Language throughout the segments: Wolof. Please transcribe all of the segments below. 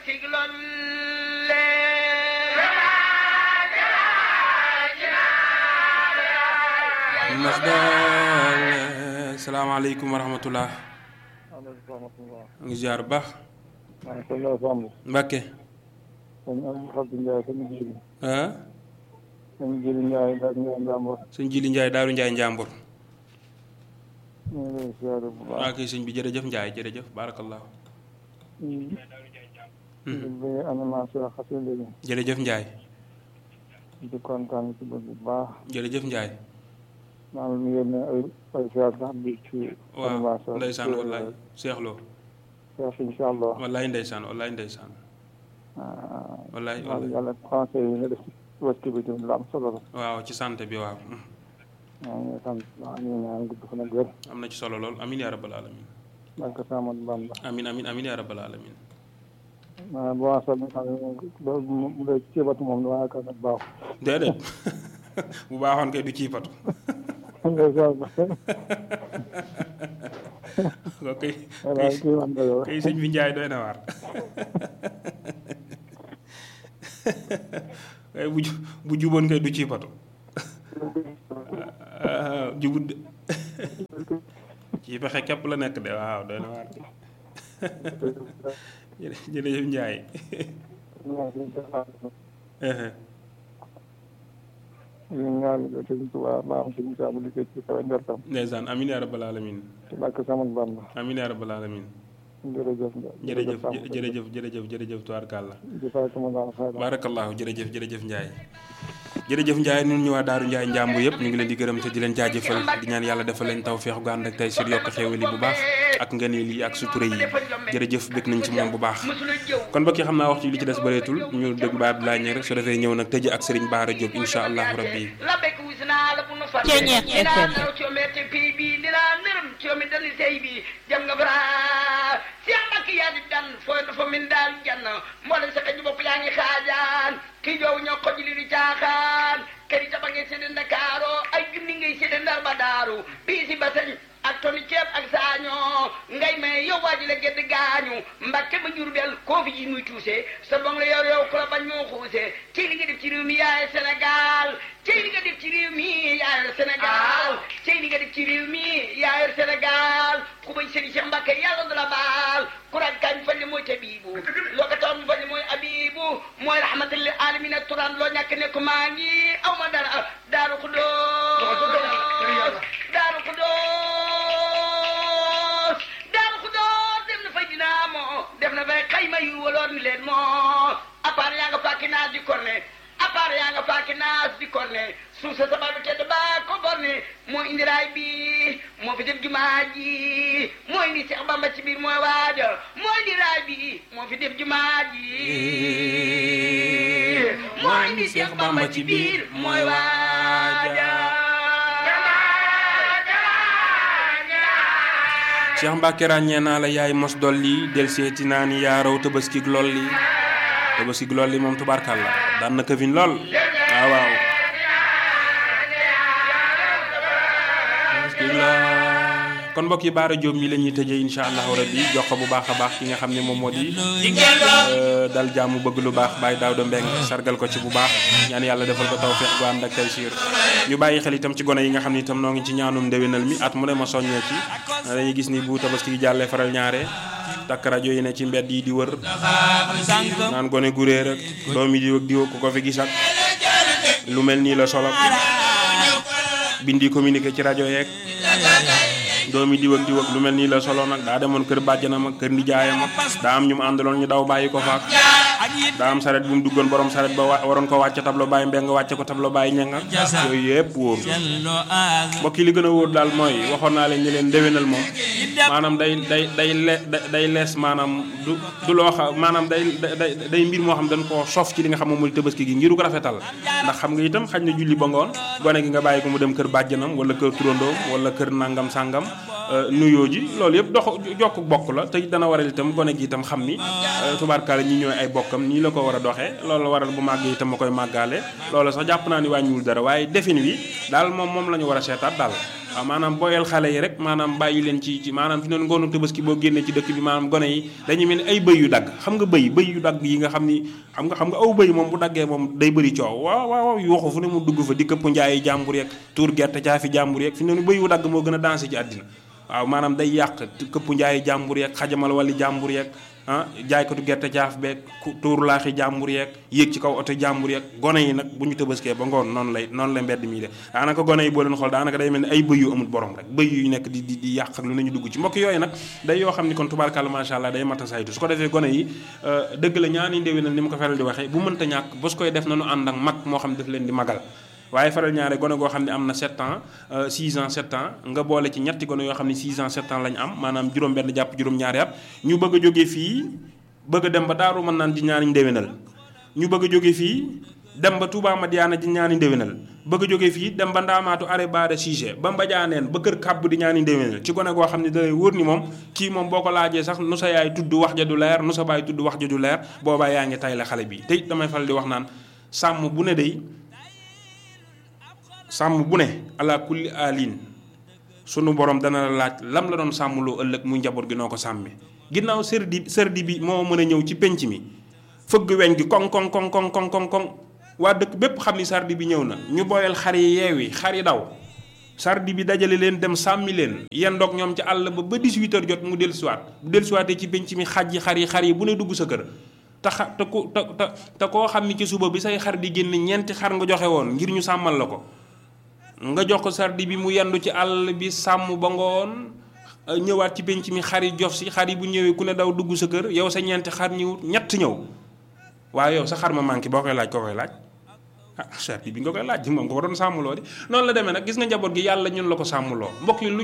salaamaaleykum wa rahmatulah. ngi ziar bu baax. Mbacke. ah. sëñ Jili Ndiaye Daaru Ndiaye Njàmbur. waa kay sëñ bi jërëjëf Ndiaye jërëjëf barakallahu. jërëjëf Ndiaye. di kontaan ci bu baax. jërëjëf Ndiaye. maa ngi leen di ay ziar sax bi ci. waaw ndeysaan wallaay seexloo. seex incha allah. wallaay ndeysaan wallaay ndeysaan. wallaay wallaay yàlla conseil yi nga def ci wëkk bi tamit lu am solo la. waaw ci santé bi waaw. maa ngi sant maa ngi ñaan gudd fan ak wér. am na ci solo lool amin yaa rabbal alamin. barke Ahmadu Bamba. amin amin amin yaa rabbal alamin. maanaam bu ma soobee loolu mu dee ceebatu moom damaa yaakaar ne baaxul. déedéet bu baaxoon kay du ciipatu. kay sëñ bi Njaay doy na waar. kay bu juboon kay du ciipatu. jubut de ci pexe képp la nekk de waaw doy na waar. jërëjëf Njaay. ndeysaan amin yaa rabbal alamin. amin yaa rabbal alamin. jërëjëf tubaarkàlla. barakallahu jërëjëf Njaay. jërëjëf Ndiaye ñun ñu waa Daaru Ndiaye Njàmbur yëpp ñu ngi leen di gërëm te di leen jaajëfal di ñaan yàlla defal leen tawfeex gu ànd ak tey sur yokk xéewal yi bu baax ak ngëneel yi ak sutura yi jërëjëf bëgg nañ ci moom bu baax. kon mbokk yi xam naa waxtu li ci des bëreetul ñu dégg ba Abdoulaye Niang rek su defee ñëw nag tëj ak Serigne Bara Diop incha allahu rabbi. kii joow ñoo ko ji li di caaxaan kër yi taba ngay séddee Ndakaaro ay junni ngay séddee Ndar ba daaru bii si basañ ak toni ceeb ak saañoo ngay may yow waa ji la gedd gaañu Mbàkke ba Jurbel koo fi ji muy tuuse sa bong la yor yow ku la bañ moo xuuse ci li nga def ci réew mi yaay Sénégal ci li nga def ci réew mi yaay Sénégal ci li nga def ci réew mi yaay Sénégal ku bañ sëriñ Cheikh Mbàkke yàlla du la baal ku rag kañ fa li mooy tabiibu loo ko toon fa li mooy abibu mooy rahmatal lil alamin turan loo ñàkk ne ko maa ngi aw ma dara Daaru Xudoos Daaru Xudoos Daaru Xudoos def na fay dinaamo def na fay xayma yu waloon ni leen moo appareil yaa nga fàkki naas di korne appareil yaa nga fàkki naas di korne suuf sa sabab bi tedd baa ko borne moo indi raay bi moo fi def jumaa ji moo indi Seex Bamba ci biir mooy waaja moo indi raay bi moo fi def jumaa ji moo indi Seex Bamba ci biir mooy waaja. Cheikh Mbacke ràññee naa la yaay mos dolli del seeti naa ni yaa raw tabaskig lolli moom tubaarkàlla daan na këfin lool waaw. kon mbokk yi Bara Diop mi la ñuy tëjee incha allahu rabbi jox ko bu baax a baax ki nga xam ne moom moo di dal jàmm bëgg lu baax Baye Daouda Mbeng sargal ko ci bu baax ñaan yàlla defal ko tawfeex gu ànd ak taysiir ñu bàyyi xel itam ci gone yi nga xam ne itam noo ngi ci ñaanum ndéwénal mi at mu ne ma soññee ci dañuy gis ni bu tabaski gi jàllee faral ñaare takk rajo yi ne ci mbedd yi di wër naan gone gu réer ak doom yi di wëg ku ko fi gis ak lu mel nii la solo bindi communiqué ci rajo yeeg doomi diw ak lu mel nii la solo nag daa demoon kër bàjjanam ak kër nijaayam daa am ñu mu àndaloon ñu daw bàyyi ko faak daa am saret bu mu duggoon borom saret ba waroon ko wàcce tablo bàyyi mbeng wàcce ko tablo bàyyi ñanga yooyu yëpp wóor mbokk yi li gën a wóor daal mooy waxoon naa leen ni leen ndéwénal moom maanaam day lees maanaam du loo xam maanaam day mbir moo xam dañ koo sof ci li nga xam moom mooy tabaski gi ngiru ko rafetal ndax xam nga itam xañ na julli ba ngoon gone gi nga bàyyi ko mu dem kër bàjjanam wala kër turandoom wala kër nangam sàngam nuyoo ji loolu yëpp jokk bokk la te dana waral itam gone gi itam xam ni tubaarkaale ñi ñooy ay bokkam nii la ko war a doxee loolu waral bu màggee itam ma koy màggaale loolu sax jàpp naa ni wàññiwul dara waaye defin wi daal moom la ñu war a seetaat daal waaw maanaam booyal xale yi rek maanaam bàyyi leen ci maanaam fi noonu ngoonu Tabaski boo génnee ci dëkk bi maanaam gone yi dañuy mel ni ay bëy yu dagg xam nga bëy yu dagg yi nga xam ni xam nga aw bëy moom bu daggee moom day bëri coow waaw yuuxu fu ne mu dugg fa di këpp njaayi jàmbur yeeg tuur gerte caafi jàmbur yeeg fi noonu bëy yu dagg moo gën a dansé ci àddina waaw maanaam day yàq këpp njaayi jàmbur yeeg xajamal wali jàmbur yeeg jaaykatu gerte caaf beeg tuur laaxi jàmbur yeeg yéeg ci kaw oto jàmbur yeeg gone yi nag bu ñu Tabaskee ba ngoon noonu la mbedd mi de daanaka gone yi boo leen xool daanaka day mel ni ay bëy yu amul borom rek bëy yu nekk di yàq ak lu nañu dugg ci mbokk yooyu nag day yoo xam ni kon tubaarkàlla macha allah day mata saytu su ko defee gone yi dëgg la ñaani ndéwénal ni ma ko feral di waxee bu mënta ñàkk bos koy def nañu ànd ak mag moo xam ne daf leen di magal waaye faral ñaare gone goo xam ne am na 7 ans 6 ans 7 ans nga boole ci ñetti gone yoo xam ne 6 ans 7 ans lañ am maanaam juróom-benn jàpp juróom-ñaari at ñu bëgg a jógee fii bëgg a dem ba Daaru mën naan ji ñaani ndéwénal ñu bëgg a jógee fii dem ba Touba Madiana ji ñaani ndéwénal bëgg a jógee fii dem ba Ndaamaatu are baada Cissé ba Mbadianeen ba kër kàbb di ñaani ndéwénal ci gone goo xam ne dalay wóor ni moom kii moom boo ko laajee sax nu sa yaay tudd wax ja du leer nu sa baay tudd wax ja du leer boobaa yaa ngi tay la xale bi te it damay faral di wax naan sàmm bu ne day sàmm bu ne ala kulli alin sunu borom dana la laaj lam la doon sàmmloo ëllëg muy njaboot gi noo ko sàmme ginnaaw sërdi bi moo mën a ñëw ci penc mi fëgg weñ gi koŋ koŋ waa dëkk bépp xam ni sardi bi ñëw na ñu booyal xar yi yeewi xar yi daw sardi bi dajale leen dem sàmmi leen yendoog ñoom ci àll ba 18h jot mu dellusiwaat bu dellusiwaatee ci penc mi xaj yi xar yi bu ne dugg sa kër te koo xam ni ci suba bi say xar di génn ñeenti xar nga joxe woon ngir ñu sàmmal la ko nga jox ko sardi bi mu yendu ci àll bi sàmm ba ngoon ñëwaat ci penc mi xar yi jof si xar yi bu ñëwee ku ne daw dugg sa kër yow sa ñeenti xar ñëw ñett ñëw waaye yow sa xar ma manqué boo koy laaj koo koy laaj sardi bi nga koy laaj moom nga ko doon sàmmloo di noonu la demee nag gis nga njaboot gi yàlla ñun la ko sàmmloo mbokk yi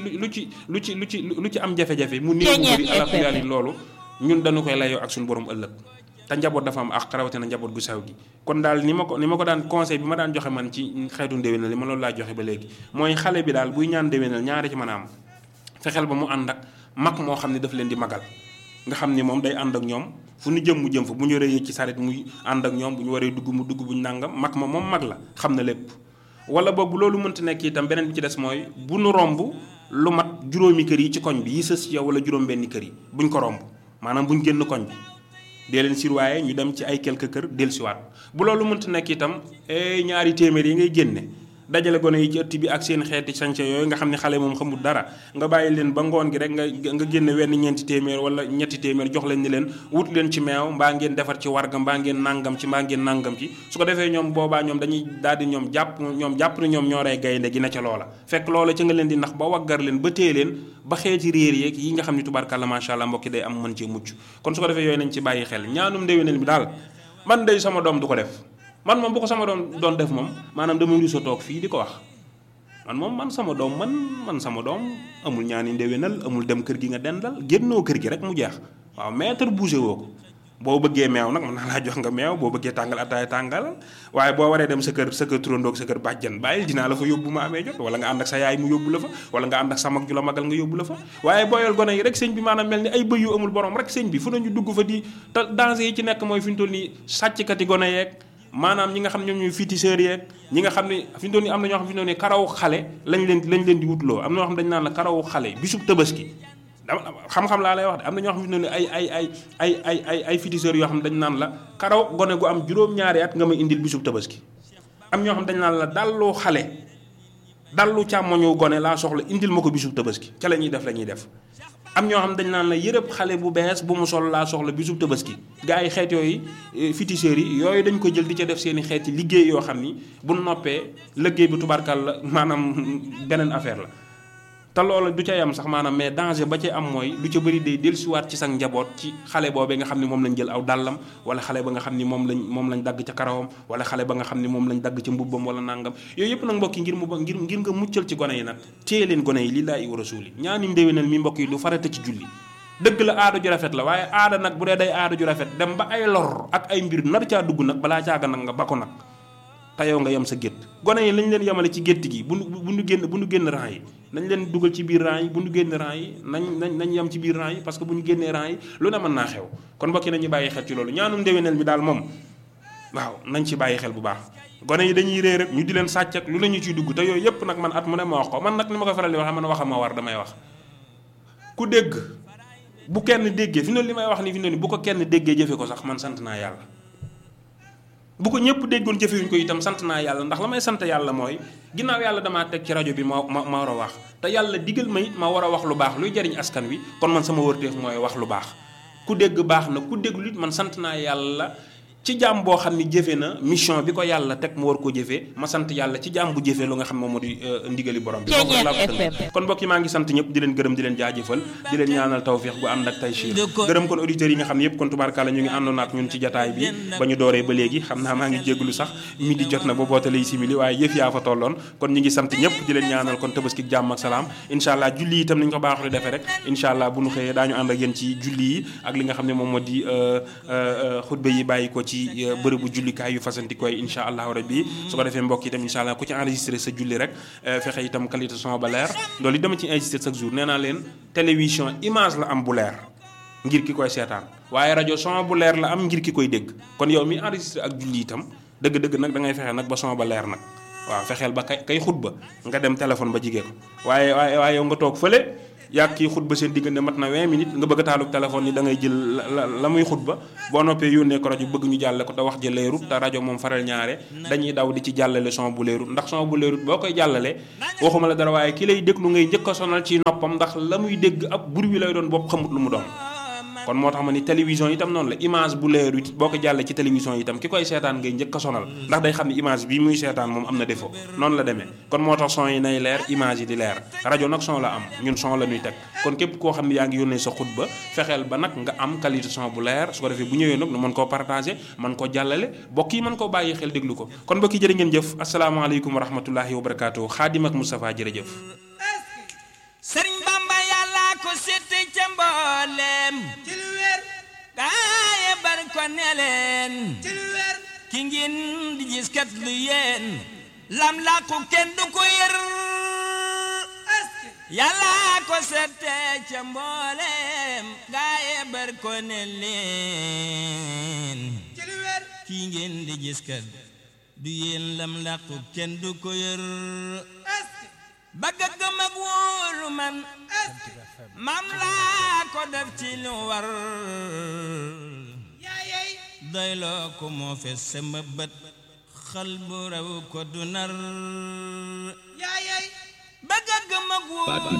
lu ci am jafe-jafe mu néew mu bëri alhamdulilah yi loolu ñun dañu koy layoo ak suñu borom ëllëg te njaboot dafa am ak rawatina njaboot gu saw gi kon daal ni ma ko daan conseil bi ma daan joxe man ci xeetu ndéwénal li ma loolu laa joxe ba léegi mooy xale bi daal buy ñaan ndéwénal ñaari ci mën a am fexeel ba mu ànd ak mag moo xam ne daf leen di magal nga xam ni moom day ànd ak ñoom fu ñu jëm mu jëm fa bu ñu waree yëg ci saret muy ànd ak ñoom bu ñu waree dugg mu dugg bu ñu nàngam mag ma moom mag la xam na lépp wala boobu loolu mënta nekk itam beneen bi ci des mooy bu nu romb lu mat juróomi kër yi ci koñ bi yi sës yow wala juróom benni kër yi buñ ko romb maanaam buñ génn koñ bi dee leen sirwaaye ñu dem ci ay quelques kër dellusiwaat bu loolu mënta nekk itam ñaari téeméer yi ngay génne dajale gone yi ci ëtt bi ak seen xeeti sañse yooyu nga xam ne xale moom xamul dara nga bàyyi leen ba ngoon gi rek nga génne wenn ñeenti téeméer wala ñetti téeméer jox leen ni leen wut leen ci meew mbaa ngeen defar ci warga mbaa ngeen nàngam ci su ko defee ñoom boobaa ñoom dañuy daal di ñoom jàpp ni ñoom ñoo rey gaynde gi na ca loola fekk loola ca nga leen di nax ba waggar leen ba téye leen ba xeeti réer yeeg yi nga xam ne tubaarkàlla macha allah mbokki day am mën cee mucc kon su ko defee yooyu nañ ci bàyyi xel ñaanum ndéwénal bi daal man day sama doom du ko def man moom bu ko sama doon def moom maanaam dama rusa toog fii di ko wax man sama doom amul ñaani ndéwénal amul dem kër gi nga dendal génnoo kër gi rek mu jeex waaw mètre bougé woo ko boo bëggee meew nag mën naa laa jox nga meew boo bëggee tàngal ataay tàngal waaye boo waree dem sa kër turandoog sa kër bàjjan bàyyil dinaa la fa yóbbu ma amee jot wala nga ànd ak sa yaay mu yóbbu la fa wala nga ànd ak sa mag ju la magal nga yóbbu la fa waaye booyal gone yi rek sëñ bi maanaam mel ni ay bëy yu amul borom rek sëñ bi fu nañu dugg fa di te danger yi ci nekk mooy fi ñu toll nii sàcckati gone yeeg maanaam ñi nga xam ñoom ñooy féticheurs yeeg ñi nga xam ne fi ñu doon ni am na ñoo xam fi ñu doon ni karawu xale lañ leen di wutloo am na ñoo xam dañ naan la karawu xale bisub Tabaski xam-xam laa lay wax de am na ñoo xam fi ñu doon ni ay féticheurs yoo xam dañ naan la karaw gone gu am juróom-ñaari at nga may indil bisub Tabaski am ñoo xam dañ naan la dallu xale dallu càmmoñu gone laa soxla indil ma ko bisub Tabaski ca la ñuy def am ñoo xam dañ naan la yërëb xale bu bees bu mu sol laa soxla bisub Tabaski gars yi xeet yooyu féticheurs yi yooyu dañ ko jël di ca def seeni xeeti liggéey yoo xam ni bu noppee liggéey bi tubarkal la maanaam beneen affaire la te loolu du ca yam sax maanaam mais danger ba ca am mooy lu ca bëri day dellusiwaat ci sa njaboot ci xale boobee nga xam ne moom lañ jël aw dàllam wala xale ba nga xam ni moom lañ dagg ca karawam wala xale ba nga xam ni moom lañ dagg ca mbubbam wala nangam yooyu yëpp nag mbokk yi ngir nga muccal ci gone yi nag téye leen gone yi lillaahi wa rasuuli ñaani ndéwénal mi mbokk yi lu farata ci julli dëgg la aada ju rafet la waaye aada nag bu dee day aada ju rafet dem ba ay lor ak ay mbir nar caa dugg nag balaa caaga nag nga ba ko nag te yow nga yem sa gétt gone yi lañ leen yemale ci gétt gi bu nu génn rang yi nañ leen dugal ci biir rang yi bu nu génn rang yi nañ yem ci biir rang yi parce que bu ñu génnee rang yi lu ne mën naa xew kon mbokk yi nañu bàyyi xel ci loolu ñaanum ndéwénal bi daal moom waaw nañ ci bàyyi xel bu baax gone yi dañuy réer rek ñu di leen sàcc ak lu la ñu ciy dugg te yooyu yëpp nag man at mu ne ma wax ko man nag ni ma ko faral di waxee man waxama war damay wax ku dégg bu kenn déggee fi ne li may wax ni fi ne bu ko kenn déggee jëfe ko sax man sant naa yàlla bu ko ñëpp déggoon jëfewuñ ko itam sant naa yàlla ndax la may sant yàlla mooy ginnaaw yàlla damaa teg ci rajo bi ma war a wax te yàlla digal ma it ma war a wax lu baax luy jariñ askan wi kon man sama wërteef mooy wax lu baax ku dégg baax na ku déggul it man sant naa yàlla ci jaam boo xam ni jëfe na mission bi ko yàlla teg mu war koo jëfee ma sant yàlla ci jaam bu jëfee lu nga xam moom moo di ndigali borom bi kon mbokk yi maa ngi sant ñëpp di leen gërëm di leen jaajëfal di leen ñaanal tawfiix gu ànd ak taysiir gërëm kon auditeurs yi nga xam ne yëpp kon tubaarkàlla ñu ngi àndoon ak ñun ci jataay bi ba ñu dooree ba léegi xam naa maa ngi jégglu sax midi jot na ba bootale simili waaye yëf yaa fa tolloon kon ñu ngi sant ñëpp di leen ñaanal kon tabaski jàmm ak salaam incha allah julli yi itam ni ñu ko baaxoo defee rek incha allah bu ñu xëyee daañu ànd ak yéen ci julli yi ak li nga xam ne moom moo di xutba yi bàyyi ko ci bërëbu jullikaay yu fasanti koy incha allahu rabbi su ko defee mbokk itam incha allah ku ci enregistré sa julli rek fexe itam qualité son ba leer loolu yi dama ci enregistré chaque jour nee naa leen télévision image la am bu leer ngir ki koy seetaan waaye rajo son bu leer la am ngir ki koy dégg kon yow mi enregistré ak julli itam dëgg-dëgg nag da ngay fexe nag ba son ba leer nag waaw fexeel ba kay xutba nga dem téléphone ba jigee ko waaye yow nga toog fële yàgg kii xutba seen diggante mat na 20 minutes nga bëgg a taalub téléphone ni da ngay jël la muy xutba boo noppee yónnee ko rajo bëgg ñu jàlle ko te wax ji leerut te rajo moom faral ñaare dañuy daw di ci jàllale son bu leerut ndax son bu leerut boo koy jàllale waxuma la dara waaye ki lay déglu ngay njëkk a sonal ci noppam ndax la muy dégg ab bur wi lay doon bopp xamut lu mu doon kon moo tax ma ni télévision itam noonu la image bu leeru it boo ko jàllee ci télévision itam ki koy seetaan ngay njëkk a sonal ndax day xam ne image bi muy seetaan moom am na défaut noonu la demee kon moo tax son yi nay leer image yi di leer rajo nag son la am ñun son la ñuy teg kon képp koo xam ne yaa ngi yónnee sa xutba fexeel ba nag nga am qualité son bu leer su ko defee bu ñëwee nag nu mën koo partager mën koo jàllale bokk yi mën koo bàyyi xel déglu ko kon mbokk yi jërë ngeen jëf asalaamaaleykum wa rahmatullahi wa barakaatu Xaadim ak Moustapha jërëjëf Sëriñ Bamba yàlla ko seete ca mboolem ci lu wér gaaye bar ko ne leen ci lu wér ki ngeen di gis kat lu yéen lam làqu kenn du ko yër yàlla ko seete ca mboolem gaaye bar ko ne leen ci lu wér ki ngeen di gis kat du yéen lam làqu kenn du ko yër bëgg gëm ak wóolu man maam laa ko def ci lu war doyloo ko moo fees sama bët xal bu raw ko du nar bëgg gëm ak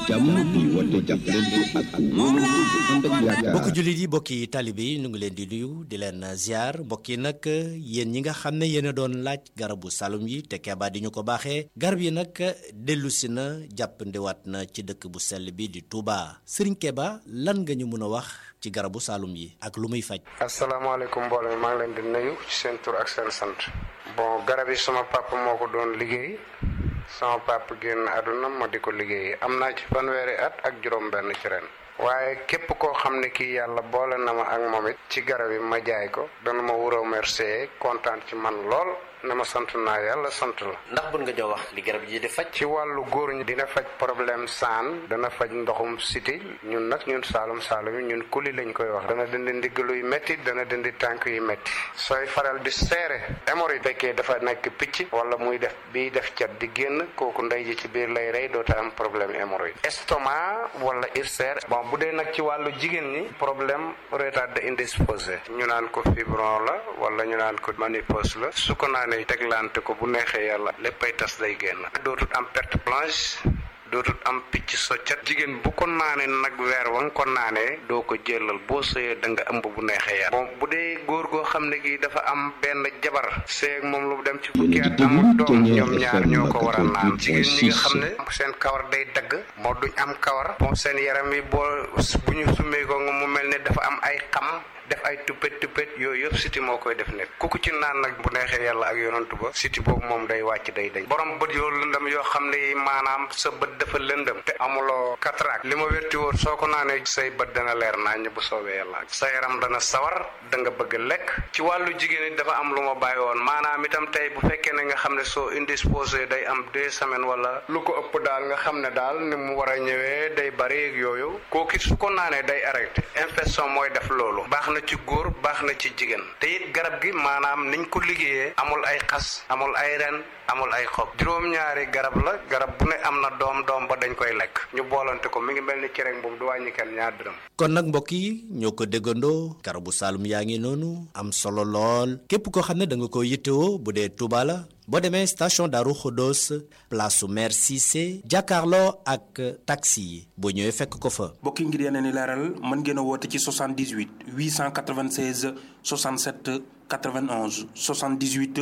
mbokki jullit yi mbokki taalibe yi ñu ngi leen di nuyu di leen ziar mbokk yi nag yéen ñi nga xam ne yéen a doon laaj garabu salum yi te Keba di ñu ko baaxee garab yi nag dellusi na jàppandiwaat na ci dëkk bu sell bi di Touba Serigne Keba lan nga ñu mën a wax ci garabu salum yi ak lu muy faj. asalaamaaleykum mbooloo mi maa ngi leen di nuyu ci seen tur ak seen sant. bon garab yi sama papa moo ko doon liggéey. sama papa génn àdduna ma di ko liggéey am naa ci fanweeri at ak juróom-benn ci ren. waaye képp koo xam ne kii yàlla boole na ma ak moom it ci garab yi ma jaay ko dana ma wuroo remercier kontaan ci man lool ne ma sant naa yàlla sant la. ndax bun nga jox wax li garab yi di faj. ci wàllu góor ñi dina faj problème saan dana faj ndoxum siti ñun nag ñun saalum yi ñun kuli lañ koy wax. dana dindi ndigg luy métti dana dindi tànk yu métti. sooy faral di seere hémorroïde fekkee dafa nekk picc wala muy def biy def cat di génn kooku ndey ji ci biir lay rey doota am problème hémorroïde. estomac wala ulcère bon bu dee nag ci wàllu jigéen ñi problème retardé indisposé ñu naan ko fibron la wala ñu naan ko ménopause la su ko naanee teglante ko bu neexee yàlla léppay tas day génn dootut am perte blanche dootut am picc soccat jigéen bu ko naanee nag weer wa nga ko naanee doo ko jëlal boo sëyee da nga ëmb bu neexee yàlla bon bu dee góor goo xam ne gi dafa am benn jabar seeg moom lu dem ci fukki at amul doom ñoom ñaar ñoo ko war a naan jigéen ñi nga xam ne seen kawar day dagg moo duñ am kawar bon seen yaram yi boo bu ñu summee ko nga mu mel ne dafa am ay xam def ay tuppet yooyu yëpp siti moo koy def nekk ku ci naan nag bu neexee yàlla ak yonantu ba siti boobu moom day wàcc day dañ borom bët yoo lëndëm yoo xam ne maanaam sa bët dafa lëndëm te amuloo cataracte li ma wérti wóor soo ko naanee say bët dana leer naññ bu soobee yàlla sa yaram dana sawar da nga bëgg lekk ci wàllu jigéen it dafa am lu ma bàyyi woon maanaam itam tey bu fekkee ne nga xam ne soo indisposé day am 2 semaines wala lu ko ëpp daal nga xam ne daal ni mu war a ñëwee day bari ak yooyu kooku su ko naanee day arrêté infection mooy def loolu baax na na ci góor baax na ci jigéen te it garab gi maanaam niñ ko liggéeyee amul ay xas amul ay ren amul ay xob juróom-ñaari garab la garab bu ne am na doom ba dañ koy lekk ñu boolante ko mi ngi mel ni cere boobu du wàññi kenn ñaar dërëm. kon nag mbokk yi ñoo ko déggandoo garabu Saloum yaa ngi noonu am solo lool képp koo xam ne da nga ko yittewoo bu dee Touba la boo demee station Darou Khoudoss place su maire Cissé jàkkaarloo ak taxi yi boo ñëwee fekk ko fa. mbokk yi ngir yeneen i leeral mën ngeen a woote ci 78 896 67 91 78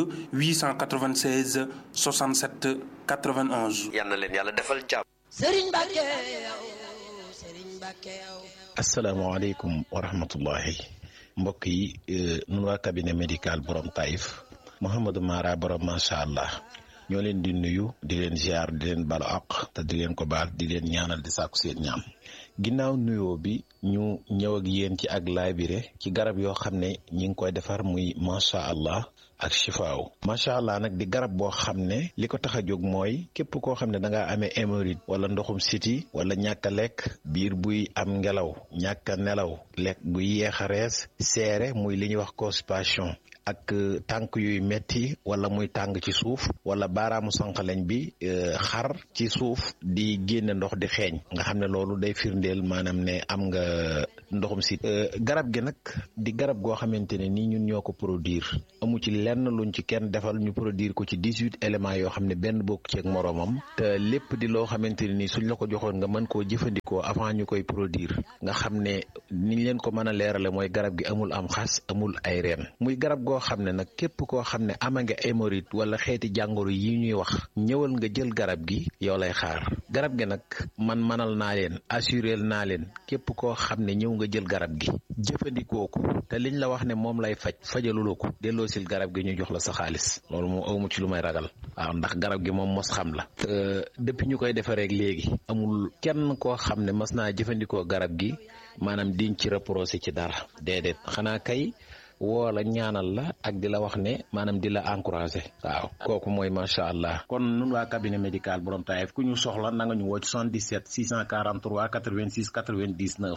896 67 91. yal na leen yàlla defal jàmm. Serigne Mbacké yow Serigne Mbacké yow. asalaamaaleykum wa rahmatullahi mbokk yi nun waa cabinet médical borom Taïf Mouhamadou Mara borom macha allah ñoo leen di nuyu di leen ziar di leen balu àq te di leen ko baal di leen ñaanal di sàkku seen ñaam ginnaaw nuyoo bi ñu ñëw ak yéen ci ak laabire ci garab yoo xam ne ñi ngi koy defar muy macha allah ak chifaaw macha allah nag di garab boo xam ne li ko tax a jóg mooy képp koo xam ne da ngaa amee hémorroïde wala ndoxum siti wala ñàkk a lekk biir buy am ngelaw ñàkk a nelaw lekk buy yeex a rees seere muy li ñuy wax constipation ak tànk yuy metti wala muy tàng ci suuf wala baaraamu sànqaleñ bi xar ci suuf di génne ndox di xeeñ nga xam ne loolu day firndeel maanaam ne am nga ndoxum si garab gi nag di garab goo xamante ne nii ñun ñoo ko produire amu ci lenn luñ ci kenn defal ñu produire ko ci 18 éléments yoo xam ne benn bokk ci ak moroomam te lépp di loo xamante ne nii suñ la ko joxoon nga mën koo jëfandikoo avant ñu koy produire nga xam ne niñ leen ko mën a leerale mooy garab gi amul am xas amul ay reen muy garab goo xam ne nag képp koo xam ne ama nga hémorroïde wala xeeti jàngoro yi ñuy wax ñëwal nga jël garab gi yow lay xaar garab gi nag man manal naa leen assurel naa leen képp koo xam ne ñëw nga jël garab gi jëfandikoo ko te liñ la wax ne moom lay fajaluloo ko delloosil garab gi ñu jox la sa xaalis loolu moom awmu ci lu may ragal waaw ndax garab gi moom mos xam la te depuis ñu koy defaree léegi amul kenn koo xam ne mas naa jëfandikoo garab gi maanaam diñ ci reproché ci dara déedéet xanaa kay woo la ñaanal la ak di la wax ne maanaam di la encouragé waaw kooku mooy macha allah. kon nun waa cabinet médical borom Taïf ku ñu soxla na nga ñu woo ci 77 643 86 99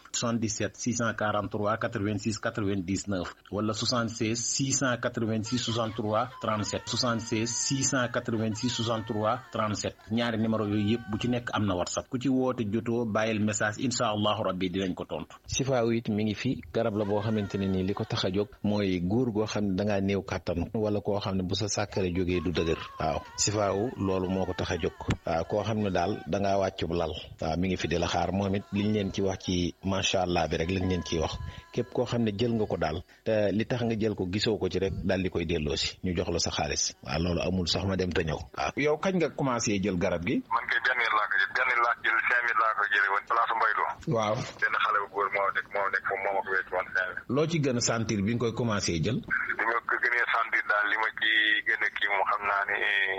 77 643 86 99 wala 76 686 63 37 76 686 63 37 ñaari numéro yooyu yëpp bu ci nekk am na whatsapp ku ci woote jotoo bàyyil message incha allahu rabbi dinañ ko tontu. sifaaw it mi ngi fi garab la boo xamante ne nii li ko tax a jóg mooy góor goo xam ne da ngaa néew kàttan wala koo xam ne bu sa sàkkare jógee du dëgër waaw sifaaw loolu moo ko tax a jóg waaw koo xam ne daal da ngaa wàccub lal waaw mi ngi fi di la xaar moom it liñ leen ci wax ci macha allah bi rek lañ leen ciy wax képp koo xam ne jël nga ko daal te li tax nga jël ko gisoo ko ci rek daal di koy delloosi ñu jox la sa xaalis waaw loolu amul sax ma dem te ñëw waaw. yow kañ nga commencé jël garab gi. man kay benn laa ko jël 5000 laa ko jëlee woon place Mbaylo. waaw benn xale bu góor moo nekk foofu moo ma ko wécc woon 5000. loo ci gën a sentir bi nga koy commencé jël. li ma ko gënee sentir daal li ma ci gën a kii moom xam naa ne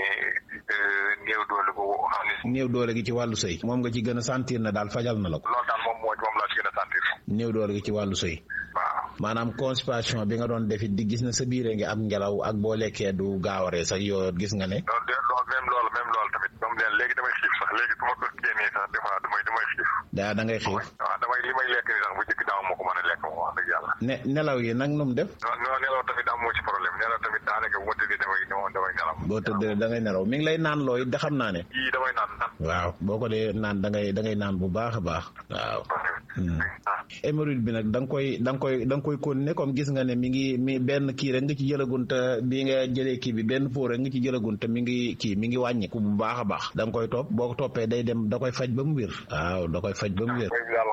néew doole ko xam ne. néew doole gi ci wàllu sëy moom nga ci gën a sentir na daal fajal na la ko. loolu daal moom laa ci gën a sentir. néew doole gi ci wàllu sëy. waaw maanaam constipation bi nga doon defit di gis na sa biire ngi am ngelaw ak boo lekkee du gaawaree sax yoo gis nga ne. loolu même loolu tamit moom léegi damay xiif sax léegi bu ma ko génnee sax des fois damay xiif. da ngay xiif. waaw li may lekk nii sax bu njëkk daaw moo ko mën a lekk moom wax dëgg yàlla. nelaw yi nag nu mu def. non nelaw tamit amoo ci problème nelaw tamit daanaka bu ma tëddee damay nelaw. boo tëddee da ngay nelaw mi ngi lay naan looy da xam naa ne. yii damay naan. waaw boo ko dee naan da ngay naan bu baax a baax. waaw. hémorroïde bi nag da nga koy continuer comme gis nga ne mi benn kii rek nga ci jëlagun te bi nga jëlee kii bi benn foo rek nga ci jëlagun te mi ngi wàññiku bu baax a baax da nga koy topp boo ko toppee day dem da koy faj ba mu wér. waaw da koy faj ba mu wér.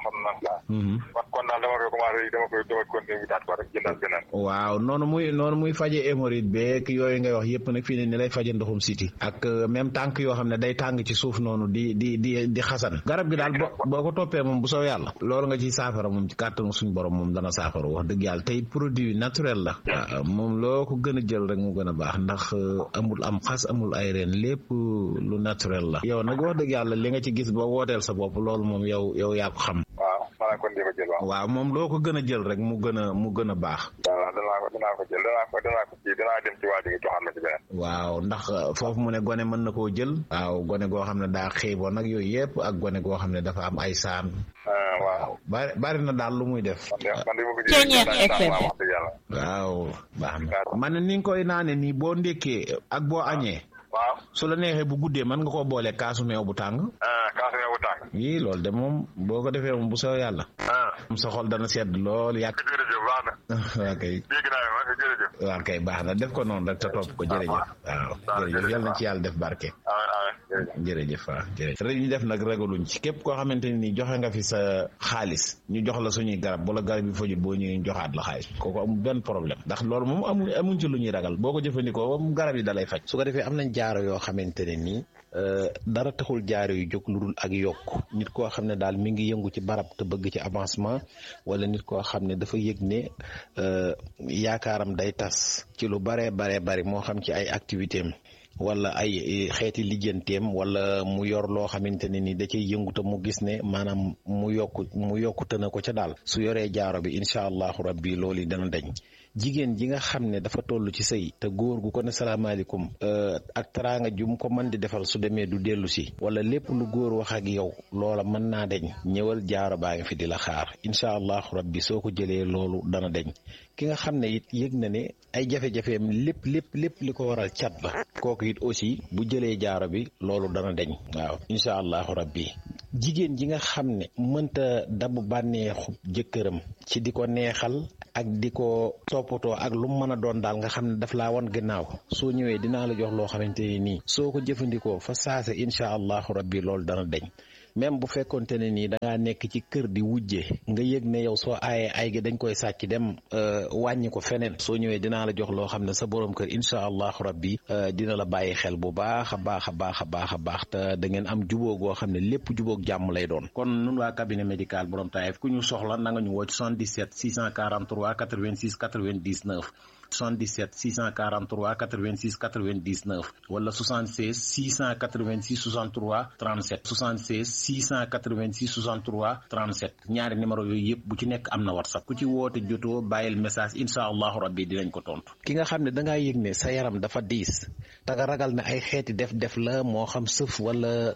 kon daal dama koy continuer wutaat ko rek jëndal beneen. waaw noonu muy faje hémorroïde beeg yooyu ngay wax yëpp nag fii ne ni lay faje ndoxum siti ak même tànk yoo xam ne day tàng ci suuf noonu di xasan garab gi daal boo ko toppee moom bu soo yàlla loolu nga ci saafara moom ci kàttanu suñu borom moom dana saafara wax dëgg yàlla tey produit naturel la. waaw moom loo ko gën a jël rek mu gën a baax ndax amul am xas amul ay reen lépp lu naturel la. yow nag wax dëgg yàlla li nga ci gis ba wooteel sa bopp loolu moom yow yaa ko xam. waaw kon di ko jël waaw moom loo ko gën a jël rek mu gën a baax. dinaa ko jël dinaa dem ci waa ji joxaat ma ci beneen. waaw ndax foofu mu ne gone mën na koo jël. waaw gone goo xam ne daa xiiboon nag yooyu yëpp ak gone goo xam ne dafa am ay saan. waaw bari na daal lu muy def. waaw baax na man ni nga koy naane nii boo ndékkee ak boo añee. waaw su la neexee bu guddee mën nga koo boole kaasu meew bu tàng. kaasu meew bu tàng. yii loolu de moom boo ko defee moom bu soo yàlla. sa xol dana sedd lool yàq. jërëjëf baax na. waa kay. dégg naa ma jërëjëf. waa kay baax na def ko noonu rek te topp ko jërëjëf. waaw jërëjëf yal na ci yàlla def barke. jërëjëf waaw jërëjëf. rek ñu def nag ragaluñ ci képp koo xamante ni joxe nga fi sa xaalis ñu jox la suñuy garab wala garab yi fajut boo ñëwee joxaat la xaalis kooku amul benn problème ndax loolu moom amuñ ci lu ñuy ragal boo ko jëfandikoo moom garab yi dalay faj. su ko defee am nañ jaaro yoo xamante ne nii dara taxul jaaro yu jóg lu dul ak yokk nit koo xam ne daal mi ngi yëngu ci barab te bëgg ci avancement wala nit koo xam ne dafa yëg ne yaakaaram day tas ci lu baree bari moo xam ci ay activité am wala ay xeeti lijjanteem wala mu yor loo xamante ne ni da cay yëngu te mu gis ne maanaam mu yokku tëna ko ca daal su yoree jaaro bi incha allahu rabbi loolu yi dana dañ. jigéen ji nga xam ne dafa toll ci sëy te góor gu ko ne salaamaaleykum ak teraanga jum ko mën di defal su demee du dellu si wala lépp lu góor wax ak yow loola mën naa deñ ñëwal jaaro baa ngi fi di la xaar incha allahu rabbi soo ko jëlee loolu dana deñ ki nga xam ne it yëg na ne ay jafe-jafeem lépp li ko waral cat la kooku it aussi bu jëlee jaaro bi loolu dana deñ waaw incha allahu rabbi jigéen ji nga xam ne mënta dabu bànneexu jëkkëram ci di ko neexal ak di ko toppatoo ak lu mën a doon daal nga xam ne daf laa wan gannaaw soo ñëwee dinaa la jox loo xamante ne nii soo ko jëfandikoo fa saase incha allahu rabbi loolu dana deñ même bu fekkonte ne nii da ngaa nekk ci kër di wujje nga yëg ne yow soo aayee ay gi dañ koy sàcc dem wàññi ko feneen soo ñëwee dinaa la jox loo xam ne sa borom kër incha allahu rabbi dina la bàyyi xel bu baax a baax te da ngeen am jubóo goo xam ne lépp jubóog jàmm lay doon. kon nun waa cabinet médical borom Taïf ku ñu soxla na nga ñu woo ci 77 643 86 99 77 643 86 99 wala 76 686 63 37 76 686 63 37 ñaari numéro yooyu yëpp bu ci nekk am na WhatsApp ku ci woote jotoo bàyyil message incha allahu rabbi dinañ ko tontu. ki nga xam ne dangaa yëg ne sa yaram dafa diis te nga ragal ne ay xeeti def la moo xam sëf wala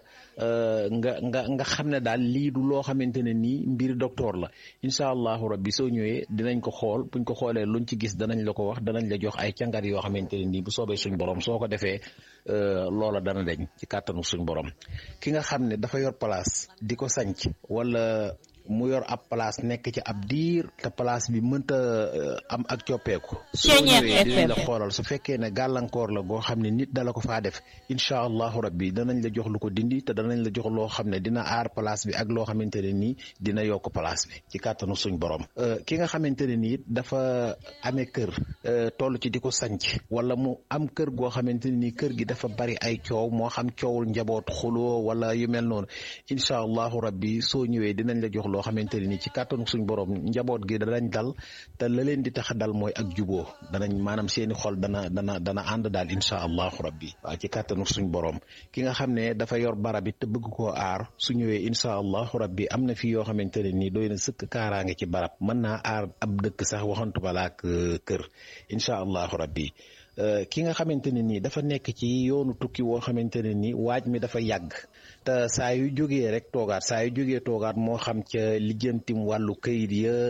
nga xam ne daal lii du loo xamante ne nii mbir docteur la incha allahu rabbi soo ñëwee dinañ ko xool buñ ko xoolee luñ ci gis danañ la ko wax danañ la jox ay càngat yoo xamante ne nii bu soobee suñ borom soo ko defee loola dana deñ ci kàttanu suñ borom. ki nga xam ne dafa yor place di ko sanc wala mu yor ab place nekk ci ab diir te place bi mënta am ak coppeeku soo ñëwee dinañ la xoolal su fekkee ne gàllankoor la goo xam ne nit dala ko faa def incha allahu rabbi danañ la jox lu ko dindi te danañ la jox loo xam ne dina aar place bi ak loo xamante ne nii dina yokk place bi ci kàttanu suñ borom. ki nga xamante ne nii dafa amee kër toll ci di ko sanc wala mu am kër goo xamante ne nii kër gi dafa bari ay coow moo xam coowul njaboot xuloo wala yu mel noonu incha allahu rabbi soo ñëwee dinañ la jox loo xamante ne ni ci kàttanu suñ borom njaboot gi danañ dal te la leen di tax a dal mooy ak juboo danañ maanaam seeni xol dana ànd daal incha allahu rabbi waaw ci kàttanu suñ borom. ki nga xam ne dafa yor barab it te bëgg koo aar su ñëwee incha allahu rabbi am na fi yoo xamante ne nii doy na sëkk kaaraange ci barab mën naa aar ab dëkk sax waxantu balaak kër incha allahu rabbi. ki nga xamante ne nii dafa nekk ci yoonu tukki woo xamante ne nii waaj mi dafa yàgg te saa yu jógee rek toogaat moo xam ca lijjantim wàllu këyit ya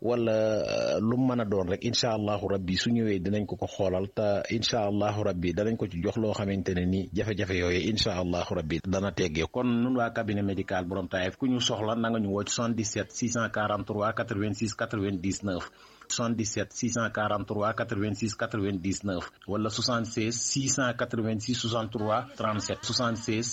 wala lu mën a doon rek incha allahu rabbi su ñëwee dinañ ko xoolal te incha allahu rabbi danañ ko ci jox loo xamante ne nii jafe-jafe yooyu incha allahu rabbi dana teggee. kon nun waa cabinet médical borom Taïf ku ñu soxla na nga ñu woo ci 77 643 86 99 77 643 86 99 wala 76 686 63 37 76